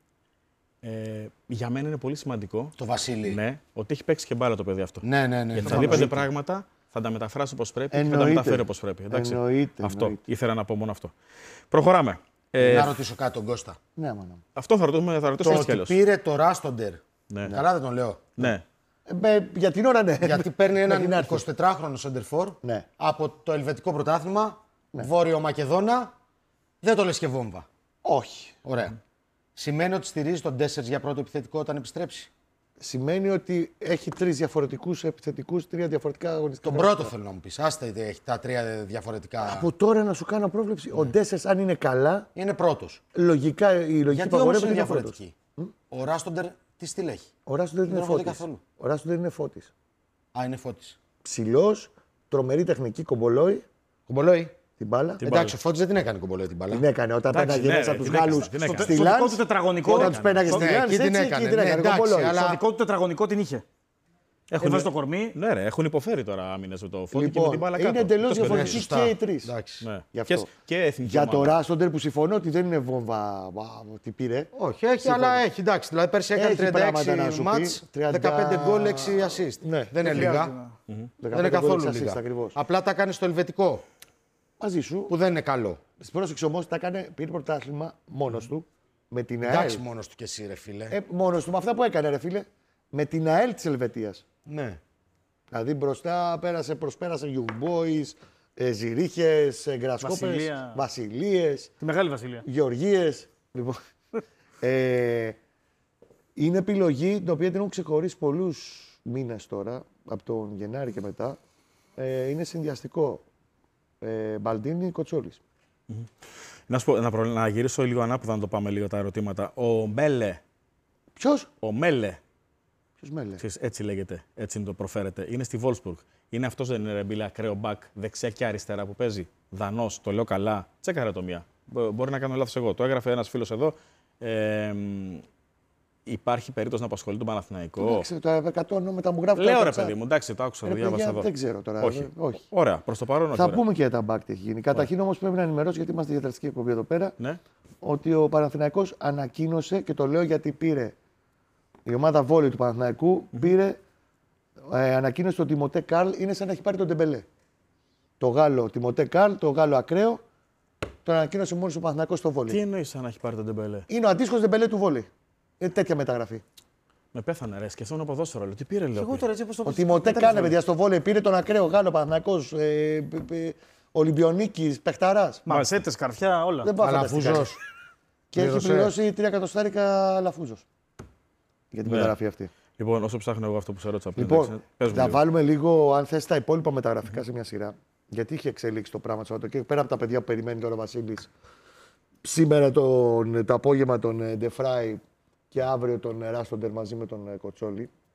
Ε, για μένα είναι πολύ σημαντικό. Το Βασίλη. Ναι, ότι έχει παίξει και μπάλα το παιδί αυτό. Ναι, ναι, ναι. Γιατί θα δει πέντε πράγματα, θα τα μεταφράσει όπως πρέπει Εννοείται. και θα τα μεταφέρει όπως πρέπει. Εντάξει. Εννοείται, αυτό. εννοείται. Ήθελα να πω μόνο αυτό. Προχωράμε. Ε, να ρωτήσω κάτι τον Κώστα. Ναι, μάνα. αυτό θα ρωτήσουμε, θα ρωτήσω Το έτσι κι ότι αλλιώς. πήρε το Ράστοντερ. Ναι. Καλά δεν τον λέω. Ναι. Ε, για την ώρα, ναι. Γιατί παίρνει έναν Μέχρι να έρθει. εικοσιτετράχρονο σεντερφόρ Ναι. από το ελβετικό πρωτάθλημα, Βόρειο Μακεδόνα. Δεν το λες και βόμβα. Όχι. Ωραία. Σημαίνει ότι στηρίζει τον Ντέσσερς για πρώτο επιθετικό όταν επιστρέψει. Σημαίνει ότι έχει τρεις διαφορετικούς επιθετικούς, τρία διαφορετικά αγωνιστικά. Τον πρώτο θέλω να μου πεις. Άστα είτε έχει τα τρία διαφορετικά. Από τώρα να σου κάνω πρόβλεψη. Ο Ντέσσερς, αν είναι καλά, Είναι πρώτος. λογικά η λογική Γιατί που όμως αγορεύεται είναι είναι πρώτος. διαφορετική. Ο Ράστοντερ τι στυλ έχει. Ο Ράστοντερ είναι Δεν έχω δει φώτης. καθόλου. Ο Ράστοντερ είναι φώτης. Α, είναι Φώτης. Ψηλός, τρομερή τεχνική, κομπολόι Κομπολόι. την μπάλα. Εντάξει, ο Φώτης δεν την έκανε κομπολόι την μπάλα. Την έκανε όταν Εντάξει, πέναγε ναι, μέσα ρε, από τους την έκανε, Γάλλους την έκανε. στη Στο δικό Λάνς. του τετραγωνικό. Όταν τους πέναγε στη Ναι, Λάνς, εκεί την έτσι, έκανε. εκεί την Ναι, έκανε. εντάξει, κομπολόι. αλλά- Στο δικό του τετραγωνικό την είχε. Έχουν... Έβαζε το κορμί. Ναι, ρε, έχουν υποφέρει τώρα άμυνες με το Φώτη και με Λοιπόν, την μπάλα κάτω. είναι εντελώς Τόσο διαφορετικοί περίπου. σωστά. και οι τρεις. Εντάξει. Ναι. Γι' αυτό. Και, και εθνική Για το ομάδα. Ράστοντερ που συμφωνώ ότι δεν είναι βόμβα τι πήρε. Όχι, έχει, Συμφωνώ. αλλά έχει. Εντάξει, δηλαδή πέρσι έκανε Έχει τριάντα έξι πράγματα να σου πει, μάτς, τριάντα δεκαπέντε γκολ, έξι assist. Ναι. Δεν είναι λίγα. δεκαπέντε Δεν είναι καθόλου γκολ λίγα. assist ακριβώς. Απλά τα κάνει στο ελβετικό, Μαζί σου. που δεν είναι καλό. Πρόσεξε όμως, τα έκανε, πήρε πρωτάθλημα μόνος του. Με την ΑΕΛ. Εντάξει, μόνος του κι εσύ, ρε φίλε. Ε, μόνος του, με αυτά που έκανε, ρε φίλε. Με την ΑΕΛ της Ελβετίας. Ναι. Δηλαδή μπροστά πέρασε, προσπέρασε Young Boys, ε, Ζηρίχες, ε, Γκρασκόπες, Βασιλεία. Βασιλείες, Τη Μεγάλη Βασιλεία. Γεωργίες. Λοιπόν, ε, είναι επιλογή την οποία την έχουν ξεχωρίσει πολλούς μήνες τώρα, από τον Γενάρη και μετά. Ε, είναι συνδυαστικό. Ε, Μπαλντίνι, Κοτσόλης. Να, σου πω, να, προ... να γυρίσω λίγο ανάποδα να το πάμε λίγο τα ερωτήματα. Ο Μέλε. Ποιος? Ο Μέλε. Ποιος με λέει. Ξέρεις, έτσι λέγεται, έτσι το προφέρεται. Είναι στη Wolfsburg. Είναι αυτός δεν είναι ρε μπίλα, ακραίο μπακ, δεξιά και αριστερά που παίζει. Δανός, το λέω καλά. Τσέκαρε το μία. Μπο- Μπορεί να κάνω λάθος εγώ. Το έγραφε ένας φίλος εδώ. Ε, μ, υπάρχει περίπτωση να απασχολεί τον Παναθηναϊκό. Εντάξει, το εκατό νόμετα μου γράφει. Λέω το ρε chat. παιδί μου, εντάξει, το άκουσα, το Ρε, διάβασα παιδιά, εδώ. δεν ξέρω τώρα. Όχι. ε, όχι. Ωραία, προς το παρόν όχι. Θα ωραία. πούμε και για τα μπακ τι έχει γίνει. Καταρχήν όμως πρέπει να ενημερώσω, γιατί είμαστε διατραστική εκπομπή εδώ πέρα, Ναι. ότι ο Παναθηναϊκός ανακοίνωσε, και το λέω γιατί πήρε η ομάδα βόλεϊ του Παναθηναϊκού, πήρε, ε, ανακοίνωσε ότι ο Τιμωτέ Καρλ είναι σαν να έχει πάρει τον Ντεμπελέ. Το Γάλλο Τιμωτέ Καρλ, το Γάλλο ακραίο, το ανακοίνωσε μόλις ο Παναθηναϊκός στο βόλεϊ. Τι εννοείς σαν να έχει πάρει τον Ντεμπέλε. Είναι ο αντίστοιχος Ντεμπελέ του βόλεϊ. Είναι τέτοια μεταγραφή. Με πέθανε ρε, σκεφτόμουν ποδόσφαιρο. Λέω, τι πήρε λέω. Εγώ τώρα έτσι όπως το Ο Τιμωτέ Καρλ, παιδιά, στο βόλεϊ πήρε τον ακραίο Γάλλο Παναθηναϊκός, ε, ε, ε, Ολυμπιονίκης, παιχταράς. Μανσέτες, καρφιά, όλα. Δεν πάω να φανταστικά. Αλαφούζος. Και έχει Πλήρωσε. πληρώσει τρία εκατοστάρικα Λαφούζος για την Ναι. μεταγραφή αυτή. Λοιπόν, όσο ψάχνω εγώ αυτό που σε ρώτησα πριν. Λοιπόν, εντάξει, πες μου να λίγο. βάλουμε λίγο, αν θες, τα υπόλοιπα μεταγραφικά σε μια σειρά. Γιατί είχε εξελίξει το πράγμα το Σαββατοκύριακο. Πέρα από τα παιδιά που περιμένει τώρα ο Βασίλης, σήμερα τον, το απόγευμα τον Ντεφράι και αύριο τον Ράστοντερ μαζί με τον ε, Κοτσόλη.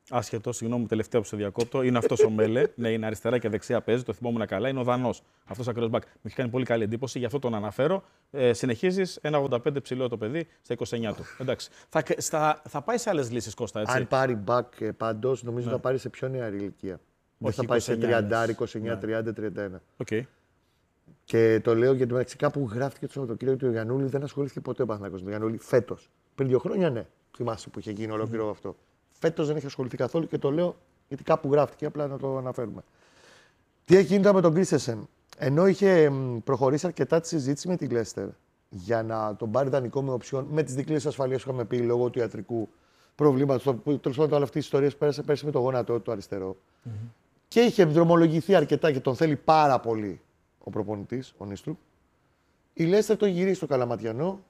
Άσχετο, συγγνώμη, τελευταίο που σε διακόπτω. Είναι αυτό ο Μέλε. Ναι, είναι αριστερά και δεξιά παίζει, το θυμόμουν καλά. Είναι ο Δανός. Αυτό ακριβώ μπακ. Μου έχει κάνει πολύ καλή εντύπωση, γι' αυτό τον αναφέρω. Ε, Συνεχίζει ένα ογδόντα πέντε ψηλό το παιδί στα είκοσι εννιά του. Εντάξει. Θα, στα, θα πάει σε άλλε λύσει, Κώστα, έτσι. Αν πάρει μπακ πάντως, νομίζω Ναι. θα πάρει σε πιο νεαρή ηλικία. Δεν Όχι, θα πάει σε είκοσι εννιά, τριάντα, λες. είκοσι εννιά, Ναι. τριάντα, τριάντα ένα. Okay. Και το λέω γιατί μεταξύ κάπου γράφτηκε το Σαββατοκύριακο του Γιαννούλη, δεν ασχολήθηκε ποτέ ο Παναθηναϊκός με τον Γιαννούλη φέτος. Πριν δύο χρόνια, ναι. Θυμάσαι που είχε γίνει ολόκληρο mm. αυτό. Φέτος δεν έχει ασχοληθεί καθόλου και το λέω γιατί κάπου γράφτηκε, απλά να το αναφέρουμε. Τι έχει γίνει τώρα με τον Κρίστενσεν. Ενώ είχε προχωρήσει αρκετά τη συζήτηση με τη Λέστερ για να τον πάρει δανεικό με οψιόν, με τις δικλείες ασφαλείας που είχαμε πει λόγω του ιατρικού προβλήματος. Τέλος πάντων, όλη αυτή η ιστορία που πέρασε πέρσι με το γόνατό του αριστερό. Mm-hmm. Και είχε δρομολογηθεί αρκετά και τον θέλει πάρα πολύ ο προπονητής, ο Νίστρου. Η Λέστερ τον γυρίζει στο Καλαματιανό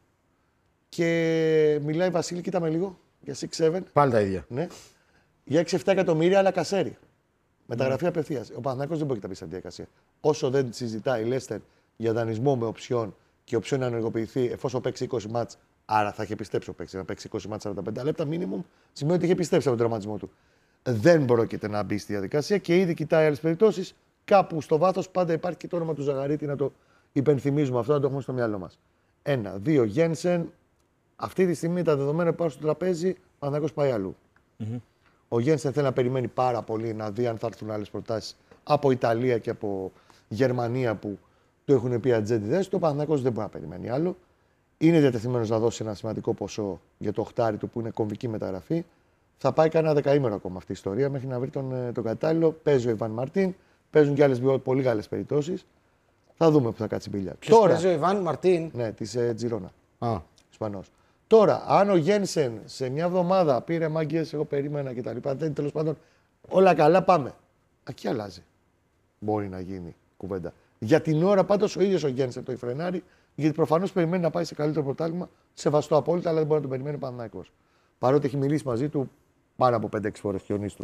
και μιλάει, Βασίλη, κοίτα με λίγο, για έξι επτά. Πάλι τα ίδια. Ναι. Για έξι επτά εκατομμύρια, αλλά κασέρι. Μεταγραφή mm. απευθείας. Ο Παναθηναϊκός δεν μπορεί να τα πει στην διαδικασία. Όσο δεν συζητάει η Λέστερ για δανεισμό με οψιόν και οψιόν να ενεργοποιηθεί εφόσον παίξει είκοσι μάτς, άρα θα είχε πιστέψει ο παίκτη να παίξει είκοσι μάτς σαράντα πέντε λεπτά minimum, σημαίνει ότι είχε πιστέψει από τον τραυματισμό του. Δεν πρόκειται να μπει στη διαδικασία και ήδη κοιτάει άλλες περιπτώσεις. Κάπου στο βάθος πάντα υπάρχει και το όνομα του Ζαγαρίτη να το υπενθυμίζουμε αυτό, να το έχουμε στο μυαλό μας. Ένα. Δύο. Γένσεν. Αυτή τη στιγμή τα δεδομένα που υπάρχουν στο τραπέζι, ο Παναθηναϊκός πάει αλλού. Mm-hmm. Ο Γένσεν θέλει να περιμένει πάρα πολύ να δει αν θα έρθουν άλλες προτάσεις από Ιταλία και από Γερμανία που του έχουν πει ατζέντιδες. Το Παναθηναϊκός δεν μπορεί να περιμένει άλλο. Είναι διατεθειμένος να δώσει ένα σημαντικό ποσό για το οχτάρι του που είναι κομβική μεταγραφή. Θα πάει κανένα δεκαήμερο ακόμα αυτή η ιστορία μέχρι να βρει τον, τον κατάλληλο. Παίζει ο Ιβάν Μαρτίν. Παίζουν και άλλες πολύ καλές περιπτώσεις. Θα δούμε που θα κάτσει η μπίλια. Τώρα παίζει ο Ιβάν Μαρτίν. Ναι, της ε, Τζιρόνα. Α. Ισπανός. Τώρα, αν ο Γένσεν σε μια εβδομάδα πήρε μάγκες, εγώ περίμενα κτλ. Τέλος πάντων, όλα καλά, πάμε. Εκεί αλλάζει. Μπορεί να γίνει κουβέντα. Για την ώρα πάντως ο ίδιος ο Γένσεν το φρενάρει, γιατί προφανώς περιμένει να πάει σε καλύτερο πρωτάθλημα. Σεβαστό απόλυτα, αλλά δεν μπορεί να τον περιμένει ο Παναθηναϊκός. Παρότι έχει μιλήσει μαζί του πάνω από πέντε έξι φορές και ο Νίστρου.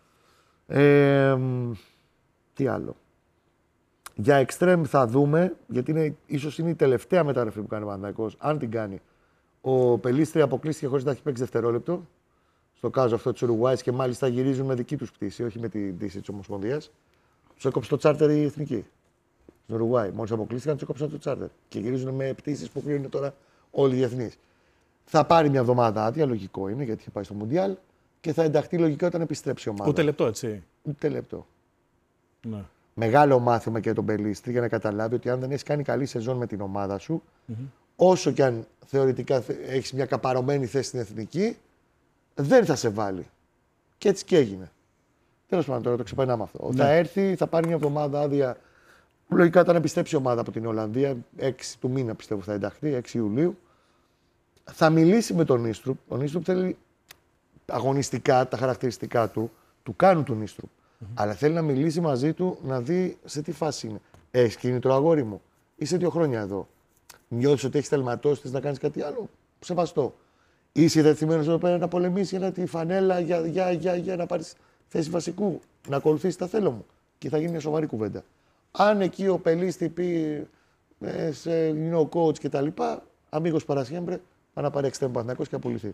Ε, τι άλλο. Για εξτρέμ θα δούμε, γιατί είναι, ίσως είναι η τελευταία μεταγραφή που κάνει ο Παναθηναϊκός, αν την κάνει. Ο Πελίστρη αποκλείστηκε χωρίς να έχει παίξει δευτερόλεπτο στο κάζο αυτό τη Ουρουγουάη και μάλιστα γυρίζουν με δική του πτήση, όχι με την πτήση τη Ομοσπονδία. Του έκοψε το τσάρτερ η εθνική. Στην Ουρουγουάη. Μόλις αποκλείστηκαν, του έκοψαν το τσάρτερ. Και γυρίζουν με πτήσεις που κλείνουν τώρα όλοι οι διεθνείς. Θα πάρει μια εβδομάδα άδεια, λογικό είναι, γιατί είχε πάει στο Μουντιάλ και θα ενταχθεί λογικά όταν επιστρέψει η ομάδα. Ούτε λεπτό, έτσι. Ούτε λεπτό. Ναι. Μεγάλο μάθημα και για τον Πελίστρη για να καταλάβει ότι αν δεν έχει κάνει καλή σεζόν με την ομάδα σου, mm-hmm. όσο κι αν θεωρητικά έχει μια καπαρωμένη θέση στην εθνική, δεν θα σε βάλει. Και έτσι και έγινε. Τέλος πάντων, τώρα το ξεπερνάμε αυτό. Ναι. Θα έρθει, θα πάρει μια εβδομάδα άδεια. Λογικά όταν επιστρέψει η ομάδα από την Ολλανδία, έξι του μήνα πιστεύω θα ενταχθεί, έξι Ιουλίου. Θα μιλήσει με τον Νίστρουπ. Ο Νίστρουπ θέλει αγωνιστικά τα χαρακτηριστικά του, του κάνουν του Νίστρουπ. Mm-hmm. Αλλά θέλει να μιλήσει μαζί του, να δει σε τι φάση είναι. Έχει κίνητρο, αγόρι μου. Είσαι δύο χρόνια εδώ. Νιώθει ότι έχει τελματώσει, να κάνει κάτι άλλο. Σεβαστό. Είσαι διατεθειμένο εδώ πέρα να πολεμήσει για τη φανέλα, για, για, για, για να πάρει θέση βασικού. Να ακολουθήσει τα θέλω μου. Και θα γίνει μια σοβαρή κουβέντα. Αν εκεί ο Πελίστη πει ε, σε ελληνικό coach κτλ. Αμίγος παρασιέμπρε, θα να πάρει εξτρέμ Παναθηναϊκός και απολυθεί.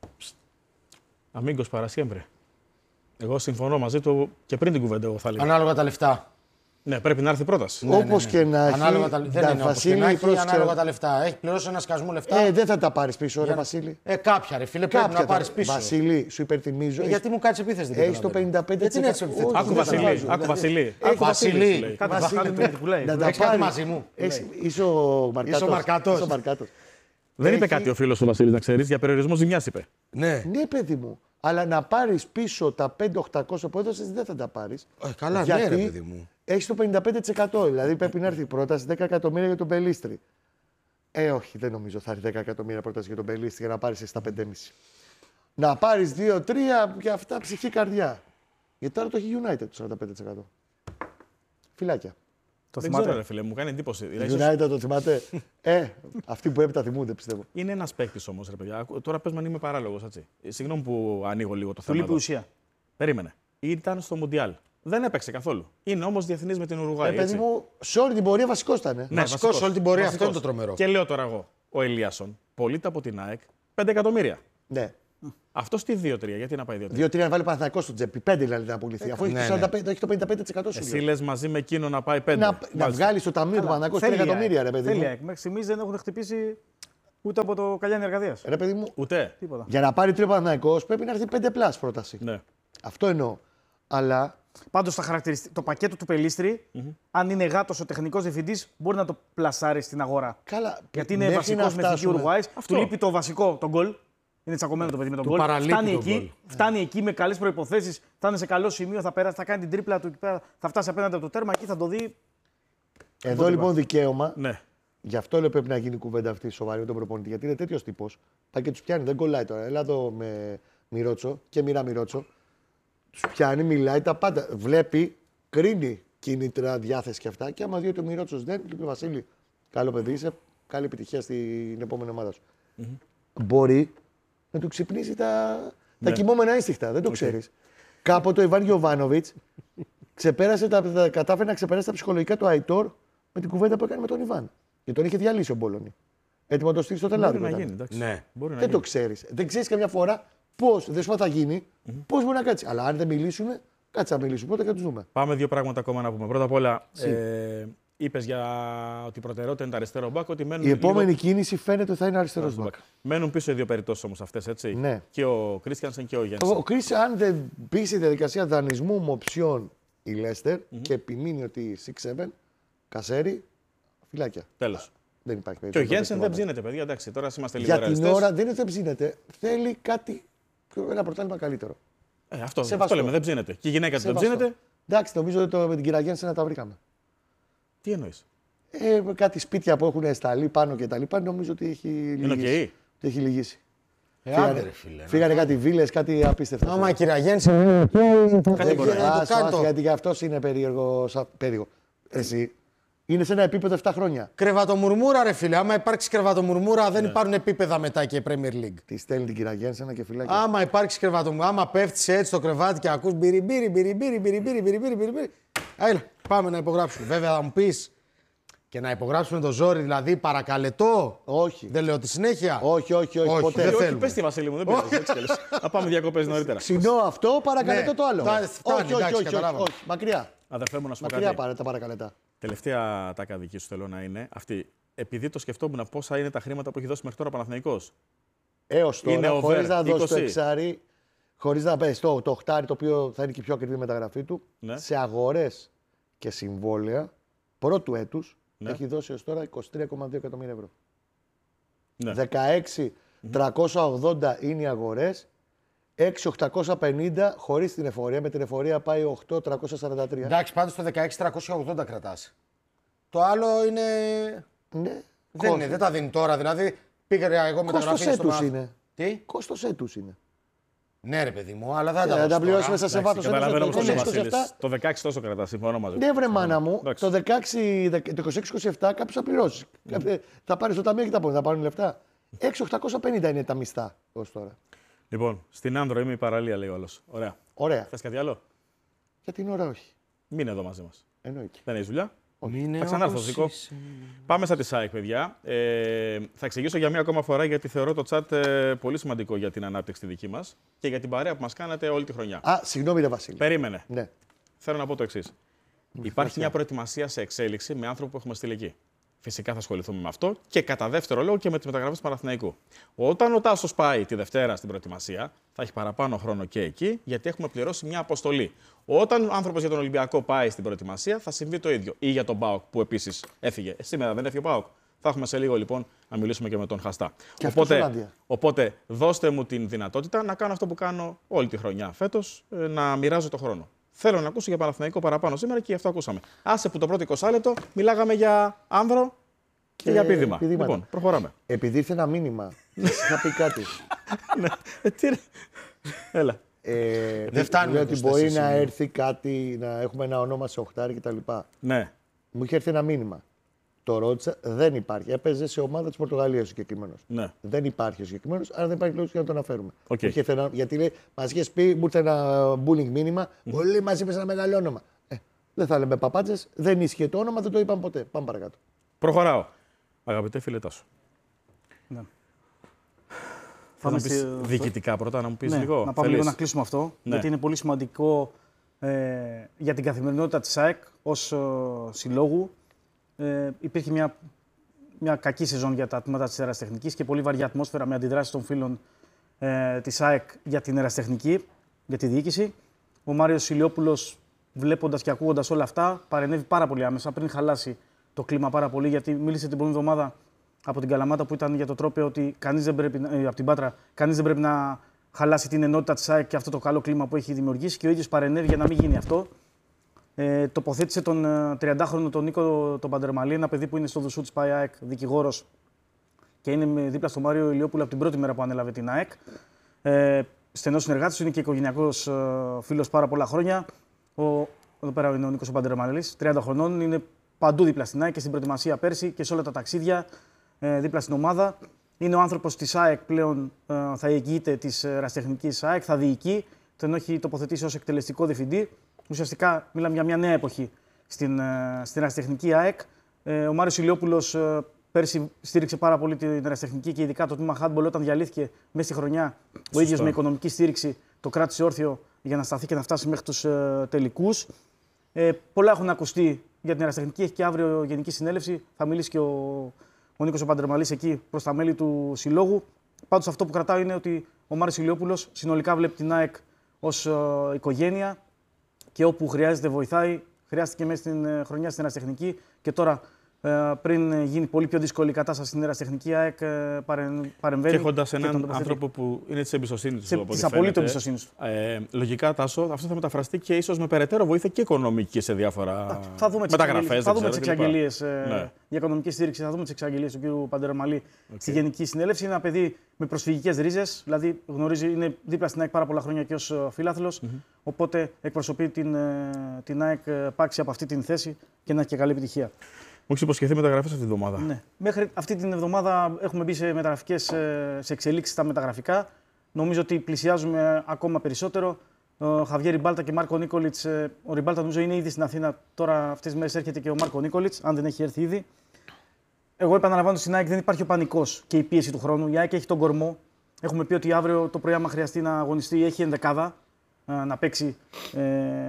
Αμίγος παρασιέμπρε. Εγώ συμφωνώ μαζί του και πριν την κουβέντα, εγώ θα έλεγα. Ανάλογα τα λεφτά. Ναι, πρέπει να έρθει πρόταση. Ναι, όπως ναι, ναι. και να έχει. Ανάλογα τα... Δεν είναι όπως και να έχει, πρόσεξε... ανάλογα τα λεφτά. Έχει πληρώσει ένα σκασμό λεφτά. Ε, δεν θα τα πάρει πίσω, για... ρε Βασίλη. Ε, κάποια ρε φίλε, πρέπει να πάρει πίσω. Βασίλη, σου υπερθυμίζω. Ε, γιατί μου κάτσε επίθεση. Έχει το πενήντα πέντε τοις εκατό. Γιατί είναι έτσι. Άκου Βασίλη. Άκου Βασίλη. Βασίλη. Να τα πάρει μαζί μου. Είσαι ο Μαρκάτος. Δεν είπε κάτι ο φίλος του Βασίλη, να ξέρει, για περιορισμό ζημιάς είπε. Ναι. Ναι, παιδί μου. Αλλά να πάρει πίσω τα πέντε χιλιάδες οκτακόσια που έδωσε δεν θα τα πάρει. Ε, καλά, ναι, ρε παιδί μου. Έχει το πενήντα πέντε τοις εκατό. Δηλαδή πρέπει να έρθει η πρόταση δέκα εκατομμύρια για τον Πελίστρη. Ε, όχι, δεν νομίζω θα έρθει δέκα εκατομμύρια πρόταση για τον Πελίστρη για να πάρει στα πέντε κόμμα πέντε. Να πάρει δύο τρία για αυτά ψυχή καρδιά. Γιατί τώρα το έχει United το σαράντα πέντε τοις εκατό. Φιλάκια. Το θυμάται, ρε φίλε, μου κάνει εντύπωση. United το θυμάται. ε, αυτοί που έπειτα θυμούνται, πιστεύω. Είναι ένα παίκτη όμως, ρε παιδιά. Τώρα πες με αν είμαι παράλογος, έτσι. Συγγνώμη που ανοίγω λίγο το θέμα. Του λείπει ουσία. Περίμενε. Ήταν στο Μουντιάλ. Δεν έπαιξε καθόλου. Είναι όμως διεθνής με την Ουρουγουάη. Ε, παιδί μου, σε όλη την πορεία βασικός ήταν. Ναι, βασικός σε όλη την πορεία. Αυτό είναι το τρομερό. Και λέω τώρα εγώ, ο Ελίασον πωλείται από την ΑΕΚ πέντε εκατομμύρια. Ναι. Αυτό τι δύο τρία, γιατί να πάει δύο τρία. δύο τρία να βάλει Παναθηναϊκός στο τσέπη. πέντε δηλαδή να πουληθεί. Αφού έχει, ναι, σαράντα πέντε, έχει το πενήντα πέντε τοις εκατό σου. Εσύ λες μαζί με εκείνο να πάει πέντε. Να, να βγάλει στο ταμείο του Παναθηναϊκού τρία εκατομμύρια, ρε παιδί Θέλει. μου. Μέχρι στιγμής δεν έχουν χτυπήσει ούτε από το Καλιάνι Εργαδίας. Ρε παιδί μου, Ούτε. Τίποτα. για να πάρει τρία Παναθηναϊκός πρέπει να έρθει πέντε πλάς πρόταση. Ναι. Αυτό εννοώ. Αλλά Πάντως το πακέτο του Πελίστρη, mm-hmm. αν είναι γάτος ο τεχνικός διευθυντής, μπορεί να το πλασάρει στην αγορά. καλά. Γιατί είναι μέχρι να βασικός με εθνική φτάσουμε- Ουρουάης. Αυτό. Του λείπει το βασικό, τον γκολ. Είναι τσακωμένο το παιδί με τον Του γκολ. παραλείπει Φτάνει, τον εκεί, γκολ. φτάνει εκεί με καλές προϋποθέσεις. Θα είναι σε καλό σημείο, θα περάσει, θα κάνει την τρίπλα του εκεί πέρα, θα φτάσει απέναντι από το τέρμα εκεί, θα το δει. Εδώ λοιπόν δικαίωμα. Ναι. Γι' αυτό λέω πρέπει να γίνει κουβέντα αυτή σοβαρή με τον προπονητή. Γιατί είναι τέτοιο τύπο. Πάει και του πιάνει, δεν κολλάει τώρα. Έλα εδώ με Μιρότσο και μοιρά Μιρότσο. Του πιάνει, μιλάει τα πάντα. Βλέπει, κρίνει κίνητρα, διάθεση και αυτά. Και άμα δει ότι ο Μιρότσο δεν, του πει Βασίλη, καλό παιδί είσαι, καλή επιτυχία στην επόμενη ομάδα σου. Mm-hmm. Μπορεί να του ξυπνήσει τα, Ναι. τα κοιμόμενα ένστικτα. Δεν το okay. ξέρει. Κάποτε ο Ιβάν Γιοβάνοβιτ ξεπέρασε τα, τα, κατάφερε να ξεπεράσει τα ψυχολογικά του Αϊτόρ με την κουβέντα που έκανε με τον Ιβάν. Και τον είχε διαλύσει ο Μπόλωνη. Έτοιμο να το στείλει στο τελάδι. Μπορεί να γίνει. Εντάξει. Ναι. Μπορεί να Δεν γίνει. το ξέρει. Δεν ξέρει καμιά φορά πώ, δεν σου θα γίνει, mm-hmm. πώ μπορεί να κάτσει. Αλλά αν δεν μιλήσουν, κάτσε να μιλήσουν. Πότε θα του δούμε. Πάμε δύο πράγματα ακόμα να πούμε. Πρώτα απ' όλα, ε, είπε για ότι η προτεραιότητα είναι το αριστερό μπακ. Ότι μένουν Η επόμενη λίγο... κίνηση φαίνεται ότι θα είναι αριστερό μπακ. Μένουν πίσω οι δύο περιπτώσεις όμως αυτές, έτσι. Ναι. Και ο Κρίστιανσεν και ο Γένσεν. Ο Κρις, αν δεν μπει στη διαδικασία δανεισμού με οψιόν η Λέστερ mm-hmm. και επιμείνει ότι έξι επτά, κασέρι, φυλάκια. Τέλος. Δεν υπάρχει Και ο περίπτωση. Γένσεν δεν ψήνεται, παιδιά. Εντάξει, τώρα είμαστε λίγο Για την ρεαλιστές. ώρα δεν είναι ότι δεν ψήνεται. Θέλει κάτι, ένα πρωτάθλημα καλύτερο. Ε, αυτό, αυτό Σεβαστό. λέμε, δεν ψήνεται. Και η γυναίκα του δεν Σεβαστό. ψήνεται. Εντάξει, νομίζω ότι το, με την κυρία Γένσεν να τα βρήκαμε. Τι εννοείς. Ε, κάτι σπίτια που έχουν σταλεί πάνω και τα λοιπά, νομίζω ότι έχει Είναι λυγίσει. οκ. Ότι έχει λυγίσει. Ε, άντε, ρε, φίλε. Φύγανε κάτι βίλες, κάτι απίστευτο. Άμα η κυρία Γέννη είναι οκ, θα Δεν μπορεί ξέρω, να το άσο, κάνει. άσο, το. γιατί για αυτό είναι περίεργο. σα- περίεργο. Εσύ είναι σε ένα επίπεδο επτά χρόνια. Κρεβατομουρμούρα, ρε φίλε. Άμα υπάρξει κρεβατομουρμούρα, δεν υπάρχουν επίπεδα μετά και Premier League. Τη στέλνει την κυρία Γένσεν και φυλάκι. Άμα υπάρξει κρεβατομουρμούρα, άμα πέφτει έτσι στο κρεβάτι και ακούς μπύρι μπύρι μπύρι μπύρι μπύρι μπύρι μπύρι μπύρι μπύρι μπύρι. Έλα, πάμε να υπογράψουμε. Βέβαια θα μου πει και να υπογράψουμε το ζόρι, δηλαδή παρακαλετό. Όχι. Δεν λέω τη συνέχεια. Όχι, όχι, όχι, Όχι, ποτέ. δεν Όχι, θέλουμε. πες τη Βασίλη μου, δεν πειράζει. Έτσι κι αλλιώς. Να πάμε διακοπές νωρίτερα. Ξινό αυτό, παρακαλετό Ναι. το άλλο. Φτάνει, φτάνει, όχι, όχι, εντάξει, όχι, όχι, καταλάβαμε. όχι. Μακριά. Αδερφέ μου, να σου πω Μακριά κάτι. πάρε τα παρακαλετά. Τελευταία τάκα δική σου θέλω να είναι αυτή. Επειδή το σκεφτόμουν πόσα είναι τα χρήματα που έχει δώσει μέχρι τώρα ο Παναθηναϊκός. Έω Είναι τώρα, over χωρί να δώσει το είκοσι. εξάρι, χωρί να πέσει το, το οχτάρι, το οποίο θα είναι και η πιο ακριβή μεταγραφή του, Ναι. σε αγορέ και συμβόλαια πρώτου έτου Ναι. έχει δώσει έω τώρα είκοσι τρία κόμμα δύο εκατομμύρια ευρώ. Ναι. δεκαέξι τριακόσια ογδόντα είναι οι αγορέ, έξι οκτακόσια πενήντα χωρί την εφορία. Με την εφορία πάει οκτώ τριακόσια σαράντα τρία. Εντάξει, πάντως το δεκαέξι τριακόσια ογδόντα κρατάς. Το άλλο είναι. Ναι, Δεν είναι, δεν τα δίνει τώρα. Δηλαδή πήγα εγώ μεταγραφή κόστος στο έτους Μάθ- είναι. Τι? Κόστος έτους είναι. Ναι, ρε παιδί μου, αλλά δεν Ε, τα να δώσει τα πληρώσει τώρα. μέσα σε Εντάξει, βάθος. καταλαβαίνω όμως έτους, το το Βασίλης. είκοσι επτά. Το δεκαέξι τόσο κρατά, συμφωνώ μαζί. Ναι, βρε μάνα μου, Εντάξει. το, δεκαέξι, το είκοσι έξι είκοσι επτά κάποιο θα πληρώσει. Κάποιο- Θα πάρει στο ταμείο και τα πόδια, θα πάρουν λεφτά. έξι οκτακόσια πενήντα είναι τα μισθά ως τώρα. Λοιπόν, στην Άνδρο είμαι η παραλία, λέει ο άλλος. Ωραία. Ωραία. Θες κάτι άλλο. Για την ώρα όχι. Μείνε εδώ μαζί μας. Εννοείται. Δεν έχεις δουλειά. Είναι Θα ξανάρθω, όπως Ζήκο. είσαι. Πάμε στα τη ΣΑΕΚ, παιδιά. Ε, θα εξηγήσω για μία ακόμα φορά γιατί θεωρώ το chat ε, πολύ σημαντικό για την ανάπτυξη τη δική μας και για την παρέα που μας κάνατε όλη τη χρονιά. Α, συγγνώμη, ρε Βασίλη. Περίμενε. Ναι. Θέλω να πω το εξής. Υπάρχει μια προετοιμασία σε εξέλιξη με άνθρωπο που έχουμε στείλει εκεί. Φυσικά θα ασχοληθούμε με αυτό και κατά δεύτερο λόγο και με τις μεταγραφές του Παναθηναϊκού. Όταν ο Τάσος πάει τη Δευτέρα στην προετοιμασία, θα έχει παραπάνω χρόνο και εκεί, γιατί έχουμε πληρώσει μια αποστολή. Όταν ο άνθρωπος για τον Ολυμπιακό πάει στην προετοιμασία, θα συμβεί το ίδιο. Ή για τον ΠΑΟΚ που επίσης έφυγε. Ε, σήμερα δεν έφυγε ο ΠΑΟΚ. Θα έχουμε σε λίγο λοιπόν να μιλήσουμε και με τον Χαστά. Και αυτός οπότε, Ολλανδία. οπότε δώστε μου την δυνατότητα να κάνω αυτό που κάνω όλη τη χρονιά φέτος, ε, να μοιράζω το χρόνο. Θέλω να ακούσω για Παναθηναϊκό παραπάνω σήμερα και γι' αυτό ακούσαμε. Άσε που το πρώτο είκοσι λεπτό μιλάγαμε για άνδρο και, Και για πίδημα. πηδήματα. Λοιπόν, προχωράμε. Επειδή ήρθε ένα μήνυμα, σας είχα πει κάτι. Ναι. Ε, τι ρε. Έλα. Ε, Δεν φτάνουμε λέει ότι είκοσι μπορεί τέσσερα να σημεία. έρθει κάτι, να έχουμε ένα όνομα σε οχτάρι κτλ. Ναι. Μου είχε έρθει ένα μήνυμα. Το ρώτησα, δεν υπάρχει. Έπαιζε σε ομάδα τη Πορτογαλία ο συγκεκριμένο. Ναι. Δεν υπάρχει ο συγκεκριμένο, άρα δεν υπάρχει λόγο για να τον αναφέρουμε. Οκ. Μου είχε έρθει ένα- γιατί λέει, μα είχε πει, μου ήρθε ένα bullying μήνυμα, όλοι μα είπε ένα μεγάλο όνομα. Ε, δεν θα λέμε παπάτσε, δεν ίσχυε το όνομα, δεν το είπαμε ποτέ. Πάμε παρακάτω. Προχωράω. Αγαπητέ φίλε Τάσο. Ναι. Θα να πεις διοικητικά πρώτα, να μου πεις ναι, λίγο. Να πάμε λίγο να κλείσουμε αυτό, ναι. γιατί είναι πολύ σημαντικό ε, για την καθημερινότητα της ΑΕΚ ως ε, συλλόγου. Ε, υπήρχε μια, μια κακή σεζόν για τα τμήματα της ερασιτεχνικής και πολύ βαριά ατμόσφαιρα με αντιδράσεις των φίλων ε, της ΑΕΚ για την ερασιτεχνική, για τη διοίκηση. Ο Μάριος Ηλιόπουλος, βλέποντας και ακούγοντας όλα αυτά, παρενέβη πάρα πολύ άμεσα πριν χαλάσει το κλίμα πάρα πολύ, γιατί μίλησε την προηγούμενη εβδομάδα από την Καλαμάτα που ήταν για το τρόπαιο ότι κανείς δεν πρέπει, ε, από την Πάτρα, κανείς δεν πρέπει να χαλάσει την ενότητα της ΑΕΚ και αυτό το καλό κλίμα που έχει δημιουργήσει και ο ίδιος παρενέβη για να μην γίνει αυτό. Ε, τοποθέτησε τον ε, τριαντάχρονο τον Νίκο τον Παντερμαλή, ένα παιδί που είναι στο Δουσού της ΠΑΕ ΑΕΚ, δικηγόρος και είναι δίπλα στο Μάριο Ηλιόπουλο από την πρώτη μέρα που ανέλαβε την ΑΕΚ. Ε, στενός συνεργάτης, είναι και οικογενειακός ε, φίλος πάρα πολλά χρόνια. Ο, εδώ πέρα είναι ο Νίκος ο Παντερμαλής, τριάντα χρονών, είναι παντού δίπλα στην ΑΕΚ και στην προετοιμασία πέρσι και σε όλα τα ταξίδια ε, δίπλα στην ομάδα. Είναι ο άνθρωπος της ΑΕΚ πλέον, ε, θα εγγυείται της ερασιτεχνικής ΑΕΚ, θα διοικεί, τον έχει τοποθετήσει ως εκτελεστικό διευθυντή. Ουσιαστικά μιλάμε για μια νέα εποχή στην, στην ερασιτεχνική ΑΕΚ. Ε, ο Μάριος Ηλιόπουλος ε, πέρσι στήριξε πάρα πολύ την ερασιτεχνική και ειδικά το τμήμα handball όταν διαλύθηκε μέσα στη χρονιά. Σωστό. Ο ίδιος με οικονομική στήριξη το κράτησε όρθιο για να σταθεί και να φτάσει μέχρι τους ε, τελικούς. Ε, πολλά έχουν ακουστεί για την ερασιτεχνική. Έχει και αύριο γενική συνέλευση. Θα μιλήσει και ο, ο Νίκος ο Παντερμαλής εκεί προς τα μέλη του συλλόγου. Πάντως αυτό που κρατάω είναι ότι ο Μάριος Ηλιόπουλος συνολικά βλέπει την ΑΕΚ ως ε, οικογένεια. Και όπου χρειάζεται βοηθάει, χρειάστηκε μέσα στην χρονιά στην ερασιτεχνική και τώρα πριν γίνει πολύ πιο δύσκολη η κατάσταση στην ερασιτεχνική, η ΑΕΚ παρεμβαίνει. Και έχοντας έναν άνθρωπο που είναι της εμπιστοσύνης του. Της απολύτως εμπιστοσύνης του. Ε, λογικά, Τάσο, αυτό θα μεταφραστεί και ίσως με περαιτέρω βοήθεια και οικονομική σε διάφορα μεταγραφές. Θα δούμε τις εξαγγελίες ναι. για οικονομική στήριξη, θα δούμε τις εξαγγελίες του κ. Παντερμαλή okay. στη Γενική Συνέλευση. Είναι ένα παιδί με προσφυγικές ρίζες, δηλαδή γνωρίζει, είναι δίπλα στην ΑΕΚ πάρα πολλά χρόνια και ως φιλάθλος. Mm-hmm. Οπότε εκπροσωπεί την, την ΑΕΚ πάξει από αυτή την θέση και να έχει και καλή επιτυχία. Μου έχει υποσχεθεί μεταγραφές αυτή την εβδομάδα. Ναι. Μέχρι αυτή την εβδομάδα έχουμε μπει σε μεταγραφικές, σε εξελίξεις στα μεταγραφικά. Νομίζω ότι πλησιάζουμε ακόμα περισσότερο. Ο Χαβιέ Ριμπάλτα και Μάρκο Νίκολιτς. Ο Ριμπάλτα νομίζω είναι ήδη στην Αθήνα. Τώρα αυτές τις μέρες έρχεται και ο Μάρκο Νίκολιτς, αν δεν έχει έρθει ήδη. Εγώ επαναλαμβάνω στην ΑΕΚ δεν υπάρχει ο πανικός και η πίεση του χρόνου. Η ΑΕΚ έχει τον κορμό. Έχουμε πει ότι αύριο το πρωί, άμα χρειαστεί να αγωνιστεί, έχει ενδεκάδα να παίξει. Ε,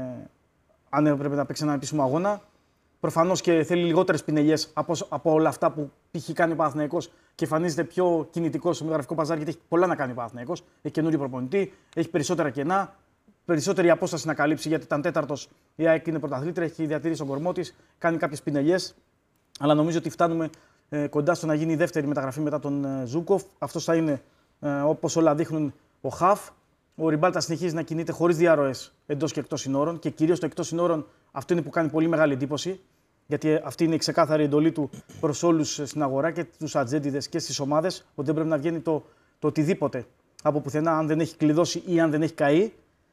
αν έπρεπε να παίξει ένα επίσημο αγώνα. Προφανώς και θέλει λιγότερες πινελιές από, από όλα αυτά που έχει κάνει ο Παναθηναϊκός και εμφανίζεται πιο κινητικός στο μεταγραφικό παζάρι γιατί έχει πολλά να κάνει ο Παναθηναϊκός. Έχει καινούριο προπονητή, έχει περισσότερα κενά, περισσότερη απόσταση να καλύψει γιατί ήταν τέταρτος. Η ΑΕΚ είναι πρωταθλήτρια, έχει διατηρήσει τον κορμό της, κάνει κάποιες πινελιές. Αλλά νομίζω ότι φτάνουμε ε, κοντά στο να γίνει η δεύτερη μεταγραφή μετά τον ε, Ζούκοφ. Αυτό θα είναι, ε, όπως όλα δείχνουν, ο Χαφ. Ο Ριμπάλτα συνεχίζει να κινείται χωρίς διαρροές εντός και εκτός συνόρων και κυρίως το εκτός συνόρων αυτό είναι που κάνει πολύ μεγάλη εντύπωση. Γιατί αυτή είναι η ξεκάθαρη εντολή του προς όλους στην αγορά και τους ατζέντιδες και στις ομάδες, ότι δεν πρέπει να βγαίνει το, το οτιδήποτε από πουθενά, αν δεν έχει κλειδώσει ή αν δεν έχει καεί.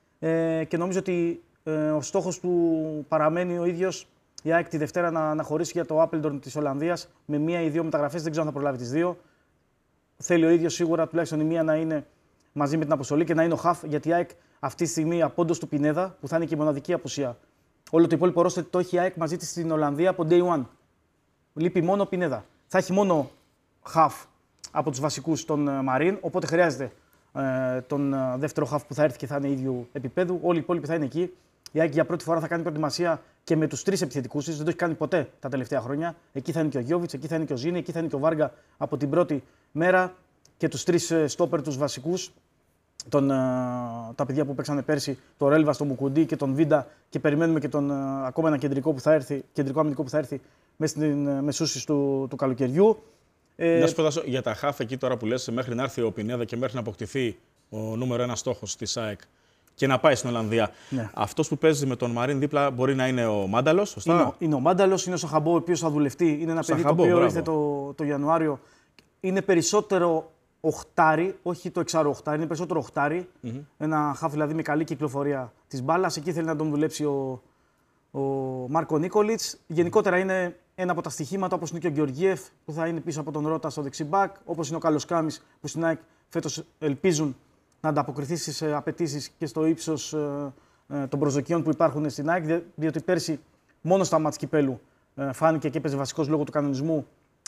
Ε, και νομίζω ότι ε, ο στόχος του παραμένει ο ίδιος, η ΑΕΚ τη Δευτέρα να, να χωρίσει για το Apeldoorn της Ολλανδίας με μία ή δύο μεταγραφές. Δεν ξέρω αν θα προλάβει τις δύο. Θέλει ο ίδιος σίγουρα τουλάχιστον η μία να είναι μαζί με την αποστολή και να είναι ο Χαφ, γιατί η ΑΕΚ αυτή τη στιγμή απόντος του Πινέδα, που θα είναι και η μοναδική απουσία. Όλο το υπόλοιπο ρόστερ το έχει η ΑΕΚ μαζί της στην Ολλανδία από day one. Λείπει μόνο ο Πινέδα. Θα έχει μόνο χαφ από τους βασικούς τον Μαρίν, οπότε χρειάζεται ε, τον δεύτερο χαφ που θα έρθει και θα είναι ίδιου επίπεδου. Όλοι οι υπόλοιποι θα είναι εκεί. Η ΑΕΚ για πρώτη φορά θα κάνει προετοιμασία και με τους τρεις επιθετικούς της. Δεν το έχει κάνει ποτέ τα τελευταία χρόνια. Εκεί θα είναι και ο Γιώβιτς, εκεί θα είναι και ο Ζήνη, εκεί θα είναι και ο Βάργα από την πρώτη μέρα. Και τους τρεις στόπερ τους βασικούς. Τον, uh, τα παιδιά που παίξανε πέρσι, τον Ρέλβα, τον Μουκουντή και τον Βίντα και περιμένουμε και τον, uh, ακόμα ένα κεντρικό, που θα έρθει, κεντρικό αμυντικό που θα έρθει μέσα στην uh, μεσούση του, του καλοκαιριού. Να σου πω για τα χαφ εκεί τώρα που λες, μέχρι να έρθει ο Πινέδα και μέχρι να αποκτηθεί ο νούμερο ένα στόχος της ΑΕΚ και να πάει στην Ολλανδία. Ναι. Αυτός που παίζει με τον Μαρίν δίπλα μπορεί να είναι ο Μάνταλος, σωστά. Είναι, είναι ο Μάνταλος, είναι ο Σαχαμπό, ο οποίος θα δουλευτεί. Είναι ένα παιδί το οποίο ήρθε το, το Ιανουάριο. Είναι περισσότερο οχτάρι, όχι το εξάρο οχτάρι, είναι περισσότερο οχτάρι. Mm-hmm. Ένα χαφ δηλαδή με καλή κυκλοφορία της μπάλας. Εκεί θέλει να τον δουλέψει ο, ο Μάρκο Νίκολιτς. Γενικότερα είναι ένα από τα στοιχήματα όπως είναι και ο Γεωργίεφ που θα είναι πίσω από τον Ρώτα στο δεξιμπάκ, όπως είναι ο Καλοσκάμης που στην ΑΕΚ φέτος ελπίζουν να ανταποκριθεί στις απαιτήσεις και στο ύψος ε, ε, των προσδοκιών που υπάρχουν στην ΑΕΚ. Διότι πέρσι μόνο στα μάτς κυπέλου ε, φάνηκε και έπαιζε βασικός λόγω του κανονισμού.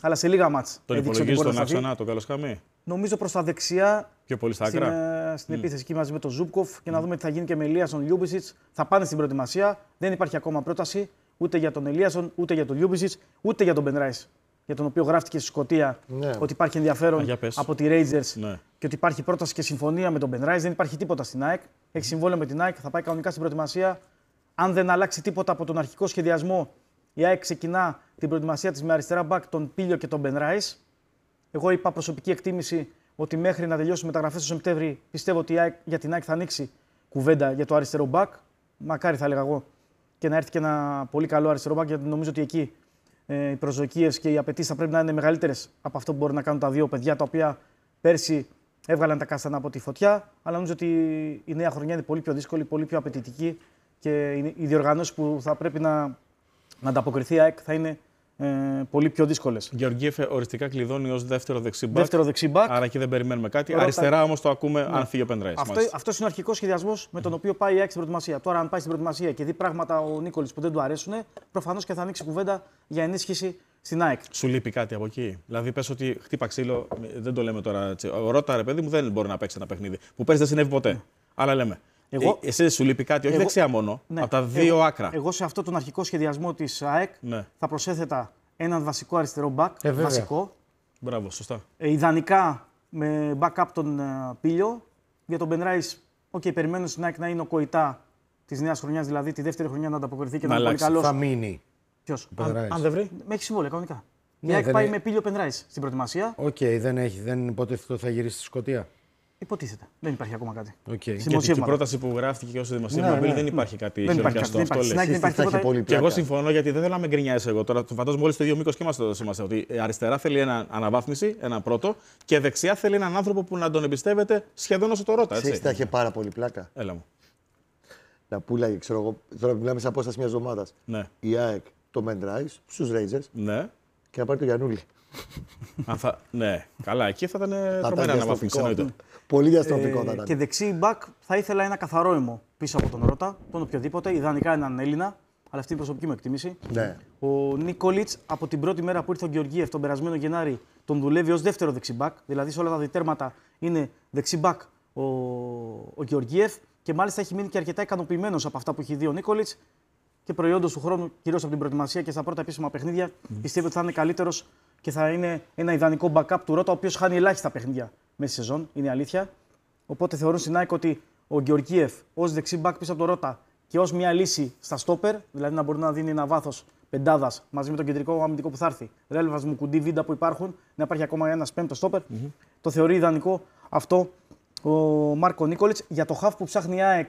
αλλά σε λίγα μάτς. Τον υπολογίζει στον άξονα, τον Καλοσκάμι. Νομίζω προς τα δεξιά. Πιο πολύ στα στην, άκρα. στην mm. επίθεση εκεί μαζί με τον Ζούμπκοφ και mm. να δούμε τι θα γίνει και με Ελίασον Λιούμπισιτς. Θα πάνε στην προετοιμασία. Δεν υπάρχει ακόμα πρόταση ούτε για τον Ελίασον, ούτε για τον Λιούμπισιτς, ούτε για τον Μπεν Ράις. Για τον οποίο γράφτηκε στη Σκωτία ναι. ότι υπάρχει ενδιαφέρον Α, από τη Rangers ναι. και ότι υπάρχει πρόταση και συμφωνία με τον Μπεν Ράις. Δεν υπάρχει τίποτα στην ΑΕΚ. Έχει συμβόλαιο με την ΑΕΚ, θα πάει κανονικά στην προετοιμασία. Αν δεν αλλάξει τίποτα από τον αρχικό σχεδιασμό, η ΑΕΚ ξεκινά την προετοιμασία της με αριστερά μπακ τον Πίλιο και τον Μπεν Ράις. Εγώ είπα προσωπική εκτίμηση ότι μέχρι να τελειώσει οι μεταγραφές το Σεπτέμβρη πιστεύω ότι η ΑΕΚ, για την ΑΕΚ θα ανοίξει κουβέντα για το αριστερό μπακ. Μακάρι θα έλεγα εγώ και να έρθει και ένα πολύ καλό αριστερό μπακ, γιατί νομίζω ότι εκεί ε, οι προσδοκίες και οι απαιτήσεις θα πρέπει να είναι μεγαλύτερες από αυτό που μπορεί να κάνουν τα δύο παιδιά τα οποία πέρσι έβγαλαν τα κάστανα από τη φωτιά. Αλλά νομίζω ότι η νέα χρονιά είναι πολύ πιο δύσκολη, πολύ πιο απαιτητική και οι διοργανώσεις που θα πρέπει να, να ανταποκριθεί η ΑΕΚ θα είναι ε, πολύ πιο δύσκολες. Γεωργίεφ οριστικά κλειδώνει ως δεύτερο δεξιμπάκ. Δεύτερο δεξιμπάκ. Άρα εκεί δεν περιμένουμε κάτι. Ρώτα... Αριστερά όμως το ακούμε ναι. αν φύγει ο Μπεν Ράις. Αυτό, αυτός είναι ο αρχικός σχεδιασμός με τον οποίο πάει η ΑΕΚ στην προετοιμασία. Τώρα, αν πάει στην προετοιμασία και δει πράγματα ο Νίκολιτς που δεν του αρέσουν, προφανώς και θα ανοίξει κουβέντα για ενίσχυση στην ΑΕΚ. Σου λείπει κάτι από εκεί. Δηλαδή, πες ότι χτύπα ξύλο, δεν το λέμε τώρα έτσι. Ο Ρώτα, ρε παιδί μου, δεν μπορεί να παίξει ένα παιχνίδι. Που πέρσι δεν συνέβη ποτέ. Mm. Αλλά λέμε. Εγώ, ε, εσύ σου λείπει κάτι, όχι εγώ, δεξιά μόνο, ναι, από τα δύο εγώ, άκρα. Εγώ σε αυτό τον αρχικό σχεδιασμό της ΑΕΚ ναι. θα προσέθετα έναν βασικό αριστερό μπακ. Ε, βασικό. Μπράβο, σωστά. Ε, ιδανικά με backup τον uh, Πίλιο. Για τον Μπεν Ράις, okay, περιμένω στην ΑΕΚ να είναι ο Κοϊτά της νέας χρονιάς, δηλαδή τη δεύτερη χρονιά να ανταποκριθεί και να είναι πολύ καλός. Θα μείνει. Ποιος? Αν, αν δεν βρει. Με έχει συμβόλαιο κανονικά. Ναι, η ΑΕΚ πάει έχει... με Πίλιο Μπεν Ράις στην προετοιμασία. Οκ, okay, δεν έχει, δεν υποτίθεται ότι θα γυρίσει στη Σκωτία. Υποτίθεται. Δεν υπάρχει ακόμα κάτι. Okay. Και η πρόταση που γράφτηκε και ω δημοσίευμα ναι, ναι. δεν υπάρχει κάτι χειροκιαστό. Αυτό λες. Και εγώ συμφωνώ γιατί δεν θέλω να με γκρινιάσει εγώ. Τώρα φαντάζομαι όλοι στο ίδιο μήκο και είμαστε εδώ είμαστε. Ότι αριστερά θέλει ένα αναβάθμιση, ένα πρώτο, και δεξιά θέλει έναν άνθρωπο που να τον εμπιστεύεται σχεδόν όσο το Ρώτα. Ξέρεις, θα είχε πάρα πολύ πλάκα. Έλα μου. Να πουλάγε, ξέρω εγώ. Τώρα μιλάμε σε απόσταση μια εβδομάδα. Ναι. Η ΑΕΚ το Μπεν Ράις στους Rangers ναι. και να πάρει το Γιαννούλη. θα... ναι, καλά, εκεί θα ήταν τρομερά αναβάθμιση. Πολύ διαστροφικό ε, θα ήταν. Και δεξί μπακ θα ήθελα ένα καθαρό αιμο πίσω από τον Ρώτα, τον οποιοδήποτε, ιδανικά έναν Έλληνα, αλλά αυτή είναι η προσωπική μου εκτίμηση. Ναι. Ο Νίκολιτς από την πρώτη μέρα που ήρθε ο Γεωργίεφ τον περασμένο Γενάρη τον δουλεύει ως δεύτερο δεξί μπακ, δηλαδή σε όλα τα διτέρματα είναι δεξί μπακ ο, ο Γεωργίεφ και μάλιστα έχει μείνει και αρκετά ικανοποιημένος από αυτά που έχει δει ο Νίκολιτς και προϊόντος του χρόνου, κυρίως από την προετοιμασία και στα πρώτα επίσημα παιχνίδια, mm. πιστεύω ότι θα είναι καλύτερος και θα είναι ένα ιδανικό backup του Ρώτα, ο οποίος χάνει ελάχιστα παιχνίδια μέσα στη σεζόν, είναι αλήθεια. Οπότε θεωρούν στην ΑΕΚ ότι ο Γεωργίεφ ως δεξί μπακ πίσω από τον Ρώτα και ως μια λύση στα στόπερ, δηλαδή να μπορεί να δίνει ένα βάθος πεντάδας μαζί με τον κεντρικό αμυντικό που θα έρθει, Ρέλβας, Μουκουντή, Βίντα που υπάρχουν, να υπάρχει ακόμα ένας πέμπτος στόπερ. Mm-hmm. Το θεωρεί ιδανικό αυτό ο Μάρκο Νίκολιτς. Για το χαφ που ψάχνει η ΑΕΚ,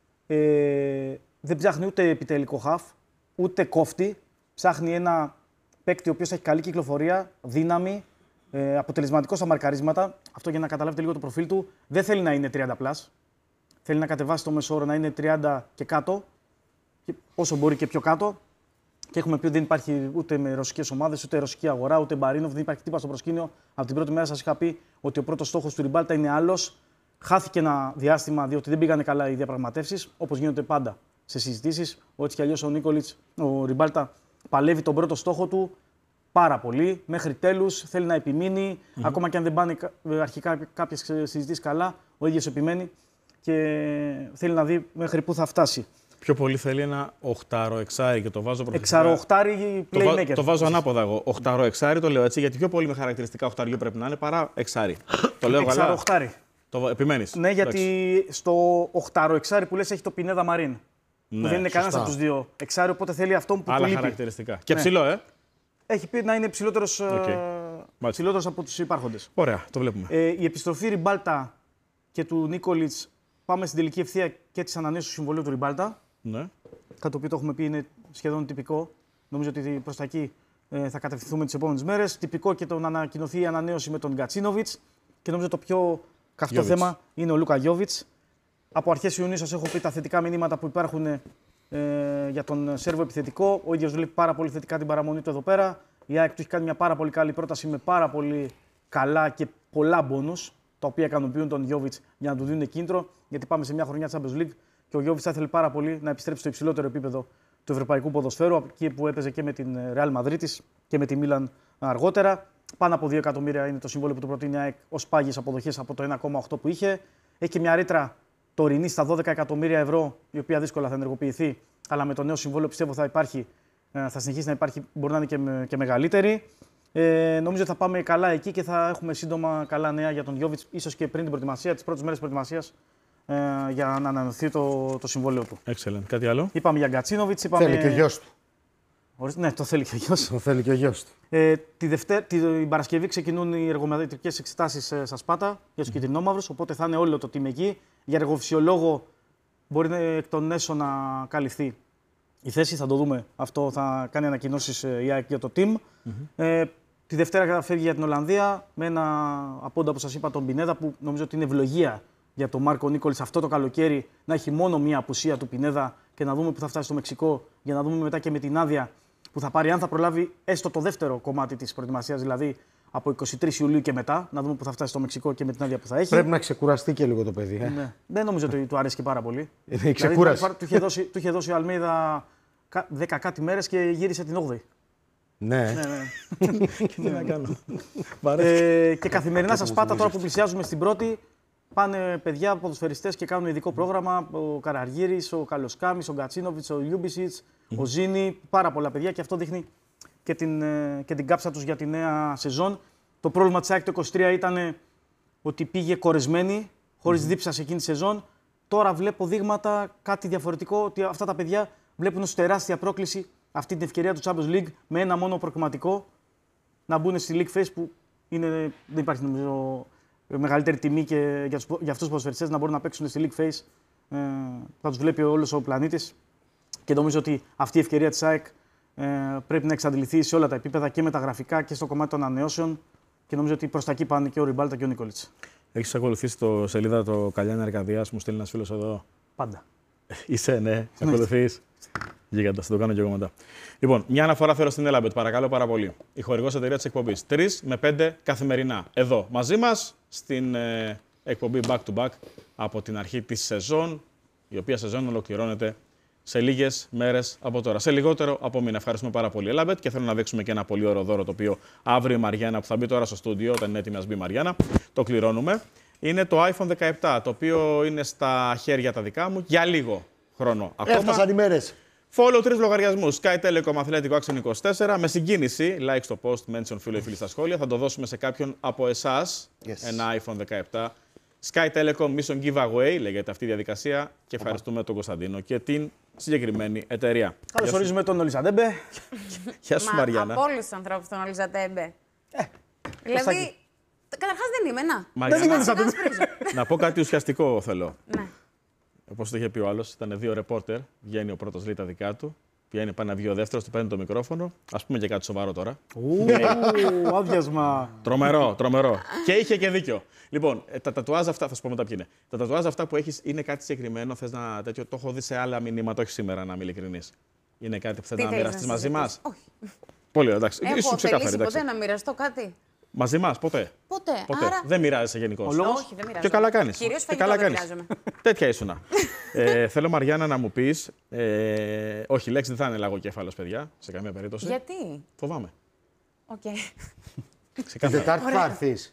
ε, δεν ψάχνει ούτε επιτελικό χαφ, ούτε κόφτη. Ψάχνει ένα παίκτη ο οποίος έχει καλή κυκλοφορία, δύναμη, ε, αποτελεσματικό στα μαρκαρίσματα. Αυτό για να καταλάβετε λίγο το προφίλ του. Δεν θέλει να είναι τριάντα πλας. Θέλει να κατεβάσει το μέσο όρο να είναι τριάντα και κάτω, και όσο μπορεί και πιο κάτω. Και έχουμε πει ότι δεν υπάρχει ούτε με ρωσικές ομάδες, ούτε ρωσική αγορά, ούτε Μπαρίνοφ, δεν υπάρχει τίποτα στο προσκήνιο. Από την πρώτη μέρα σας είχα πει ότι ο πρώτος στόχος του Ριμπάλτα είναι άλλος. Χάθηκε ένα διάστημα διότι δεν πήγανε καλά οι διαπραγματεύσεις, όπως γίνονται πάντα σε συζητήσεις. Έτσι κι αλλιώς ο Νίκολιτς, ο Ριμπάλτα, παλεύει τον πρώτο στόχο του πάρα πολύ. Μέχρι τέλους θέλει να επιμείνει. Mm-hmm. Ακόμα και αν δεν πάνε αρχικά κάποιες συζητήσεις καλά, ο ίδιος επιμένει και θέλει να δει μέχρι πού θα φτάσει. Πιο πολύ θέλει ένα οχτάρο εξάρι και το βάζω προθετικά. Εξάρο οχτάρι playmaker. Το, το βάζω ανάποδα εγώ. Οχτάρο εξάρι το λέω έτσι, γιατί πιο πολύ με χαρακτηριστικά οχτάριου πρέπει να είναι παρά εξάρι. Το λέω εξάρο οχτάρι. Το επιμένεις. Ναι, γιατί εντάξει. Στο οχτάρο εξάρι που λες έχει το Πινέδα Μαρίν. Ναι, που δεν είναι κανένας από τους δύο εξάρι, οπότε θέλει αυτό που άλλα του λείπει. Χαρακτηριστικά. Και ναι. ψηλό, ε. Έχει πει να είναι ψηλότερος, okay. ψηλότερος από τους υπάρχοντες. Ωραία, το βλέπουμε. Ε, η επιστροφή Ριμπάλτα και του Νίκολιτς, πάμε στην τελική ευθεία και της ανανέωσης του συμβολίου του Ριμπάλτα. Ναι. Κάτι το οποίο το έχουμε πει είναι σχεδόν τυπικό. Νομίζω ότι προς τα εκεί ε, θα κατευθυνθούμε τις επόμενες μέρες. Τυπικό και το να ανακοινωθεί η ανανέωση με τον Γκατσίνοβιτς. Και νομίζω το πιο καυτό Γιώβιτς. θέμα είναι ο Λούκα Γιώβιτς. Από αρχές Ιουνίου σας έχω πει τα θετικά μηνύματα που υπάρχουν ε, για τον Σέρβο επιθετικό. Ο ίδιος βλέπει πάρα πολύ θετικά την παραμονή του εδώ πέρα. Η ΑΕΚ του έχει κάνει μια πάρα πολύ καλή πρόταση με πάρα πολύ καλά και πολλά μπόνους, τα οποία ικανοποιούν τον Γιώβιτς για να του δίνουν κίνητρο. Γιατί πάμε σε μια χρονιά Champions League και ο Γιώβιτς θα ήθελε πάρα πολύ να επιστρέψει στο υψηλότερο επίπεδο του ευρωπαϊκού ποδοσφαίρου, εκεί που έπαιζε και με την Real Madrid και με τη Μίλαν αργότερα. Πάνω από δύο εκατομμύρια είναι το συμβόλαιο που του προτείνει η ΑΕΚ ως πάγιες αποδοχές από το ένα κόμμα οκτώ που είχε. Έχει και μια ρήτρα τωρινή στα δώδεκα εκατομμύρια ευρώ, η οποία δύσκολα θα ενεργοποιηθεί, αλλά με το νέο συμβόλαιο πιστεύω θα, υπάρχει, θα συνεχίσει να υπάρχει, μπορεί να είναι και, με, και μεγαλύτερη. Ε, νομίζω ότι θα πάμε καλά εκεί και θα έχουμε σύντομα καλά νέα για τον Γιόβιτς, ίσως και πριν την προετοιμασία, τις πρώτες μέρες προετοιμασίας, ε, για να ανανεωθεί το, το συμβόλαιο του. Excellent. Κάτι άλλο? Είπαμε για Γκατσίνοβιτς. Είπαμε... Θέλει και ο γιος του. Ορίστε, ναι, το θέλει και ο γιος. Το θέλει και ο γιος του. Ε, τη Δευτέ... την Παρασκευή ξεκινούν οι εργομετρικές εξετάσεις ε, στα Σπάτα για τους κυτρινόμαυρους, οπότε θα είναι όλο το team εκεί. Για εργοφυσιολόγο μπορεί εκ των έσω να καλυφθεί η θέση, θα το δούμε. Αυτό θα κάνει ανακοινώσεις ε, η ΑΕΚ για το team. Mm-hmm. Ε, τη Δευτέρα φεύγει για την Ολλανδία με ένα απόντα, όπως σας είπα, τον Πινέδα, που νομίζω ότι είναι ευλογία για τον Μάρκο Νίκολιτς αυτό το καλοκαίρι να έχει μόνο μία απουσία του Πινέδα και να δούμε που θα φτάσει στο Μεξικό, για να δούμε μετά και με την άδεια που θα πάρει, αν θα προλάβει έστω το δεύτερο κομμάτι της προετοιμασίας, δηλαδή από εικοστή τρίτη Ιουλίου και μετά, να δούμε που θα φτάσει στο Μεξικό και με την άδεια που θα έχει. Πρέπει να ξεκουραστεί και λίγο το παιδί. Ε. Ναι. Δεν νομίζω ότι του αρέσει και πάρα πολύ. Είναι η ξεκούραση. Δηλαδή, του είχε δώσει, του είχε δώσει ο Αλμέιδα δέκα κάτι μέρες και γύρισε την όγδοη. Ναι. ναι, ναι. Τι να κάνω. ε, και καθημερινά στα Σπάτα, τώρα που πλησιάζουμε στην πρώτη, πάνε παιδιά ποδοσφαιριστές και κάνουν ειδικό πρόγραμμα. Ο Καραργύρης, ο Καλοσκάμης, ο Γκατσίνοβιτς, ο Λιούμπισιτς, mm-hmm. ο Ζήνη. Πάρα πολλά παιδιά και αυτό δείχνει και την, και την κάψα τους για τη νέα σεζόν. Το πρόβλημα της ΑΕΚ το είκοσι τρία ήταν ότι πήγε κορεσμένη, χωρίς mm-hmm. δίψα σε εκείνη τη σεζόν. Τώρα βλέπω δείγματα κάτι διαφορετικό, ότι αυτά τα παιδιά βλέπουν ως τεράστια πρόκληση αυτή την ευκαιρία του Champions League με ένα μόνο προκριματικό να μπουν στη League Phase, που είναι, δεν υπάρχει νομίζω μεγαλύτερη τιμή και για, τους, για αυτούς τους ποδοσφαιριστές να μπορούν να παίξουν στη League Phase. Ε, θα τους βλέπει όλος ο πλανήτης και νομίζω ότι αυτή η ευκαιρία της ΑΕΚ ε, πρέπει να εξαντληθεί σε όλα τα επίπεδα και με τα γραφικά και στο κομμάτι των ανανεώσεων και νομίζω ότι προς τα εκεί πάνε και ο Ριμπάλτα και ο Νίκολιτς. Έχεις ακολουθήσει το σελίδα το Καλιάνη Αρκαδίας, μου στέλνει ένας φίλος εδώ. Πάντα. Είσαι, ναι, σε ακολουθείς. Γίγαντα, θα το κάνω και εγώ μετά. Λοιπόν, μια αναφορά θέλω στην Elabet, παρακαλώ πάρα πολύ. Η χορηγός εταιρεία της εκπομπής. τρεις με πέντε καθημερινά. Εδώ μαζί μας στην ε, εκπομπή Back to Back από την αρχή της σεζόν, η οποία σεζόν ολοκληρώνεται σε λίγες μέρες από τώρα. Σε λιγότερο από μήνα. Ευχαριστούμε πάρα πολύ, Elabet, και θέλω να δείξουμε και ένα πολύ ωραίο δώρο το οποίο αύριο η Μαριάννα, που θα μπει τώρα στο στούντιο, όταν είναι έτοιμη να μπει η Μαριάννα, το κληρώνουμε. Είναι το iPhone δεκαεπτά, το οποίο είναι στα χέρια τα δικά μου για λίγο χρόνο ακόμα. Έφτασαν οι μέρες. Follow τρεις λογαριασμούς. Sky Telecom Αθλέτικο Action είκοσι τέσσερα. Με συγκίνηση, like στο post, mention φίλο ή φίλοι στα σχόλια. Θα το δώσουμε σε κάποιον από εσάς. Yes. Ένα iPhone δεκαεπτά. Sky Telecom Mission Giveaway, λέγεται αυτή η διαδικασία. Και ευχαριστούμε τον Κωνσταντίνο και την συγκεκριμένη εταιρεία. Καλώς ορίζουμε τον Ολιζαντέμπε. Γεια σου, Μαριάννα. Από όλους τους ανθρώπους τον Ολιζαντέμπε. Ε, δηλαδή, καταρχάς δεν είμαι, να. Μαριάννα, να πω κάτι ουσιαστικό θέλω. Ναι. Όπως το είχε πει ο άλλος, ήταν δύο ρεπόρτερ. Βγαίνει ο πρώτος, λέει τα δικά του. Πηγαίνει, πάει να βγει ο δεύτερος, του παίρνει το μικρόφωνο. Ας πούμε και κάτι σοβαρό τώρα. Ου, άδειασμα. Τρομερό, τρομερό. Και είχε και δίκιο. Λοιπόν, τα τατουάζ αυτά, θα σου πω μετά ποιοι είναι. Τα τατουάζ αυτά που έχεις είναι κάτι συγκεκριμένο. Θες να τέτοιο, το έχω δει σε άλλα μηνύματα, όχι σήμερα, να είμαι ειλικρινής. Είναι κάτι που θες να μοιραστείς μαζί μας. Όχι. Πολύ ωραία, εντάξει. Έχω θελήσει ποτέ να μοιραστώ κάτι. Μαζί μας, ποτέ. Ποτέ. ποτέ. Άρα... Δεν μοιράζεσαι γενικώς. Όχι, δεν μοιράζομαι. Και καλά κάνεις. Κυρίως φαγητό δεν μοιράζομαι. Τέτοια ήσουνα. ε, θέλω, Μαριάννα, να μου πεις. Ε, όχι, η λέξη δεν θα είναι λαγοκέφαλος, παιδιά, σε καμία περίπτωση. Γιατί? Φοβάμαι. Οκ. Την Τετάρτη θα έρθεις.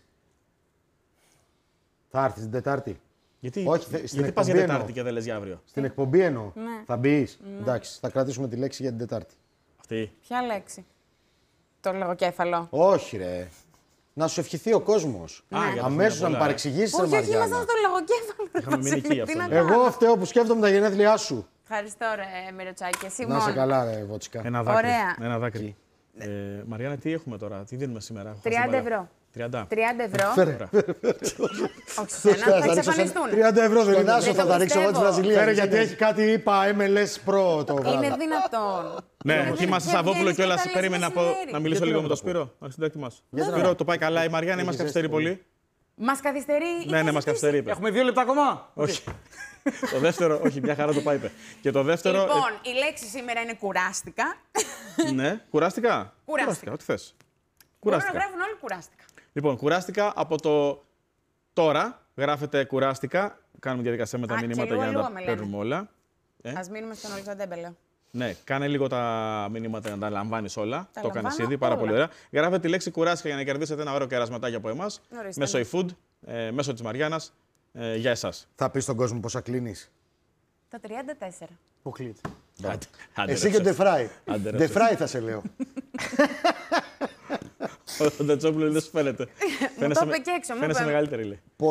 Θα έρθεις την Τετάρτη. Γιατί, όχι, θε, γιατί πας για Τετάρτη και δεν λες για αύριο. Στην εκπομπή εννοώ. Ναι. Θα μπεις. Ναι. Εντάξει, θα κρατήσουμε τη λέξη για την Τετάρτη. Αυτή. Ποια λέξη? Το λογοκέφαλο. Όχι, ρε. Να σου ευχηθεί ο κόσμος. Ναι. Αμέσως να με παρεξηγήσεις, όχι, Μαριάννα. Όχι, ήμασταν στο λογοκέφαλο. Είχαμε μείνει εκεί αυτό. Εγώ φταίω που σκέφτομαι τα γενέθλιά σου. Ευχαριστώ, ρε Μυροτσάκη. Εσύ να είσαι καλά, ρε Βότσικα. Ένα δάκρυ. Ωραία. Ένα δάκρυ. Ε, Μαριάννα, τι έχουμε τώρα, τι δίνουμε σήμερα? τριάντα ευρώ. τριάντα. τριάντα ευρώ. Φέρε. Όχι, σένα, θα εξαφανιστούν. τριάντα ευρώ δεν είναι. Άσο θα τα ρίξω εγώ της Βραζιλίας. Φέρε, γιατί έχει κάτι, είπα, εμ ελ ες Pro το βράδυ. Είναι δυνατόν. Ναι, εκεί είμαστε Σαββόπουλο κιόλας. Περίμενα να μιλήσω λίγο με τον Σπύρο. Σπύρο, το πάει καλά η Μαριάννα ή μας καθυστερεί πολύ? Μας καθυστερεί. Ναι, ναι, μας καθυστερεί. Έχουμε δύο λεπτά ακόμα. Όχι. Το δεύτερο, όχι, μια χαρά το πάει. Και το δεύτερο. Λοιπόν, η λέξη σήμερα είναι κουράστηκα. Ναι, κουράστηκα. Κουράστηκα. Ό,τι θες. Μπορούν να γράφουν όλοι κουράστηκα. Λοιπόν, κουράστηκα από το τώρα. Γράφετε κουράστηκα. Κάνουμε διαδικασία με τα μηνύματα για να τα παίρνουμε όλα. Ας μείνουμε στον Ολιζαντέμπε, λέω. Ναι, κάνε λίγο τα μηνύματα να τα λαμβάνει όλα. Τα το έκανε λαμβάνω ήδη, πάρα όλα. πολύ ωραία. Γράφετε τη λέξη κουράσια για να κερδίσετε ένα ωραίο κερασματάκι από εμά. Ορίστε, Μέσω ναι. eFood, ε, μέσω τη Μαριάννα. Ε, για εσά. Θα πει στον κόσμο πόσα κλείνει. Τα τριάντα τέσσερα. Αποκλείεται. Εσύ και ο Ντεφράι. Ντεφράι θα σε λέω. Ο Ντατσόπουλο δεν σου φαίνεται. Μου το είπε και έξω, μου Φαίνεσαι είπε. μεγαλύτερη, λέει.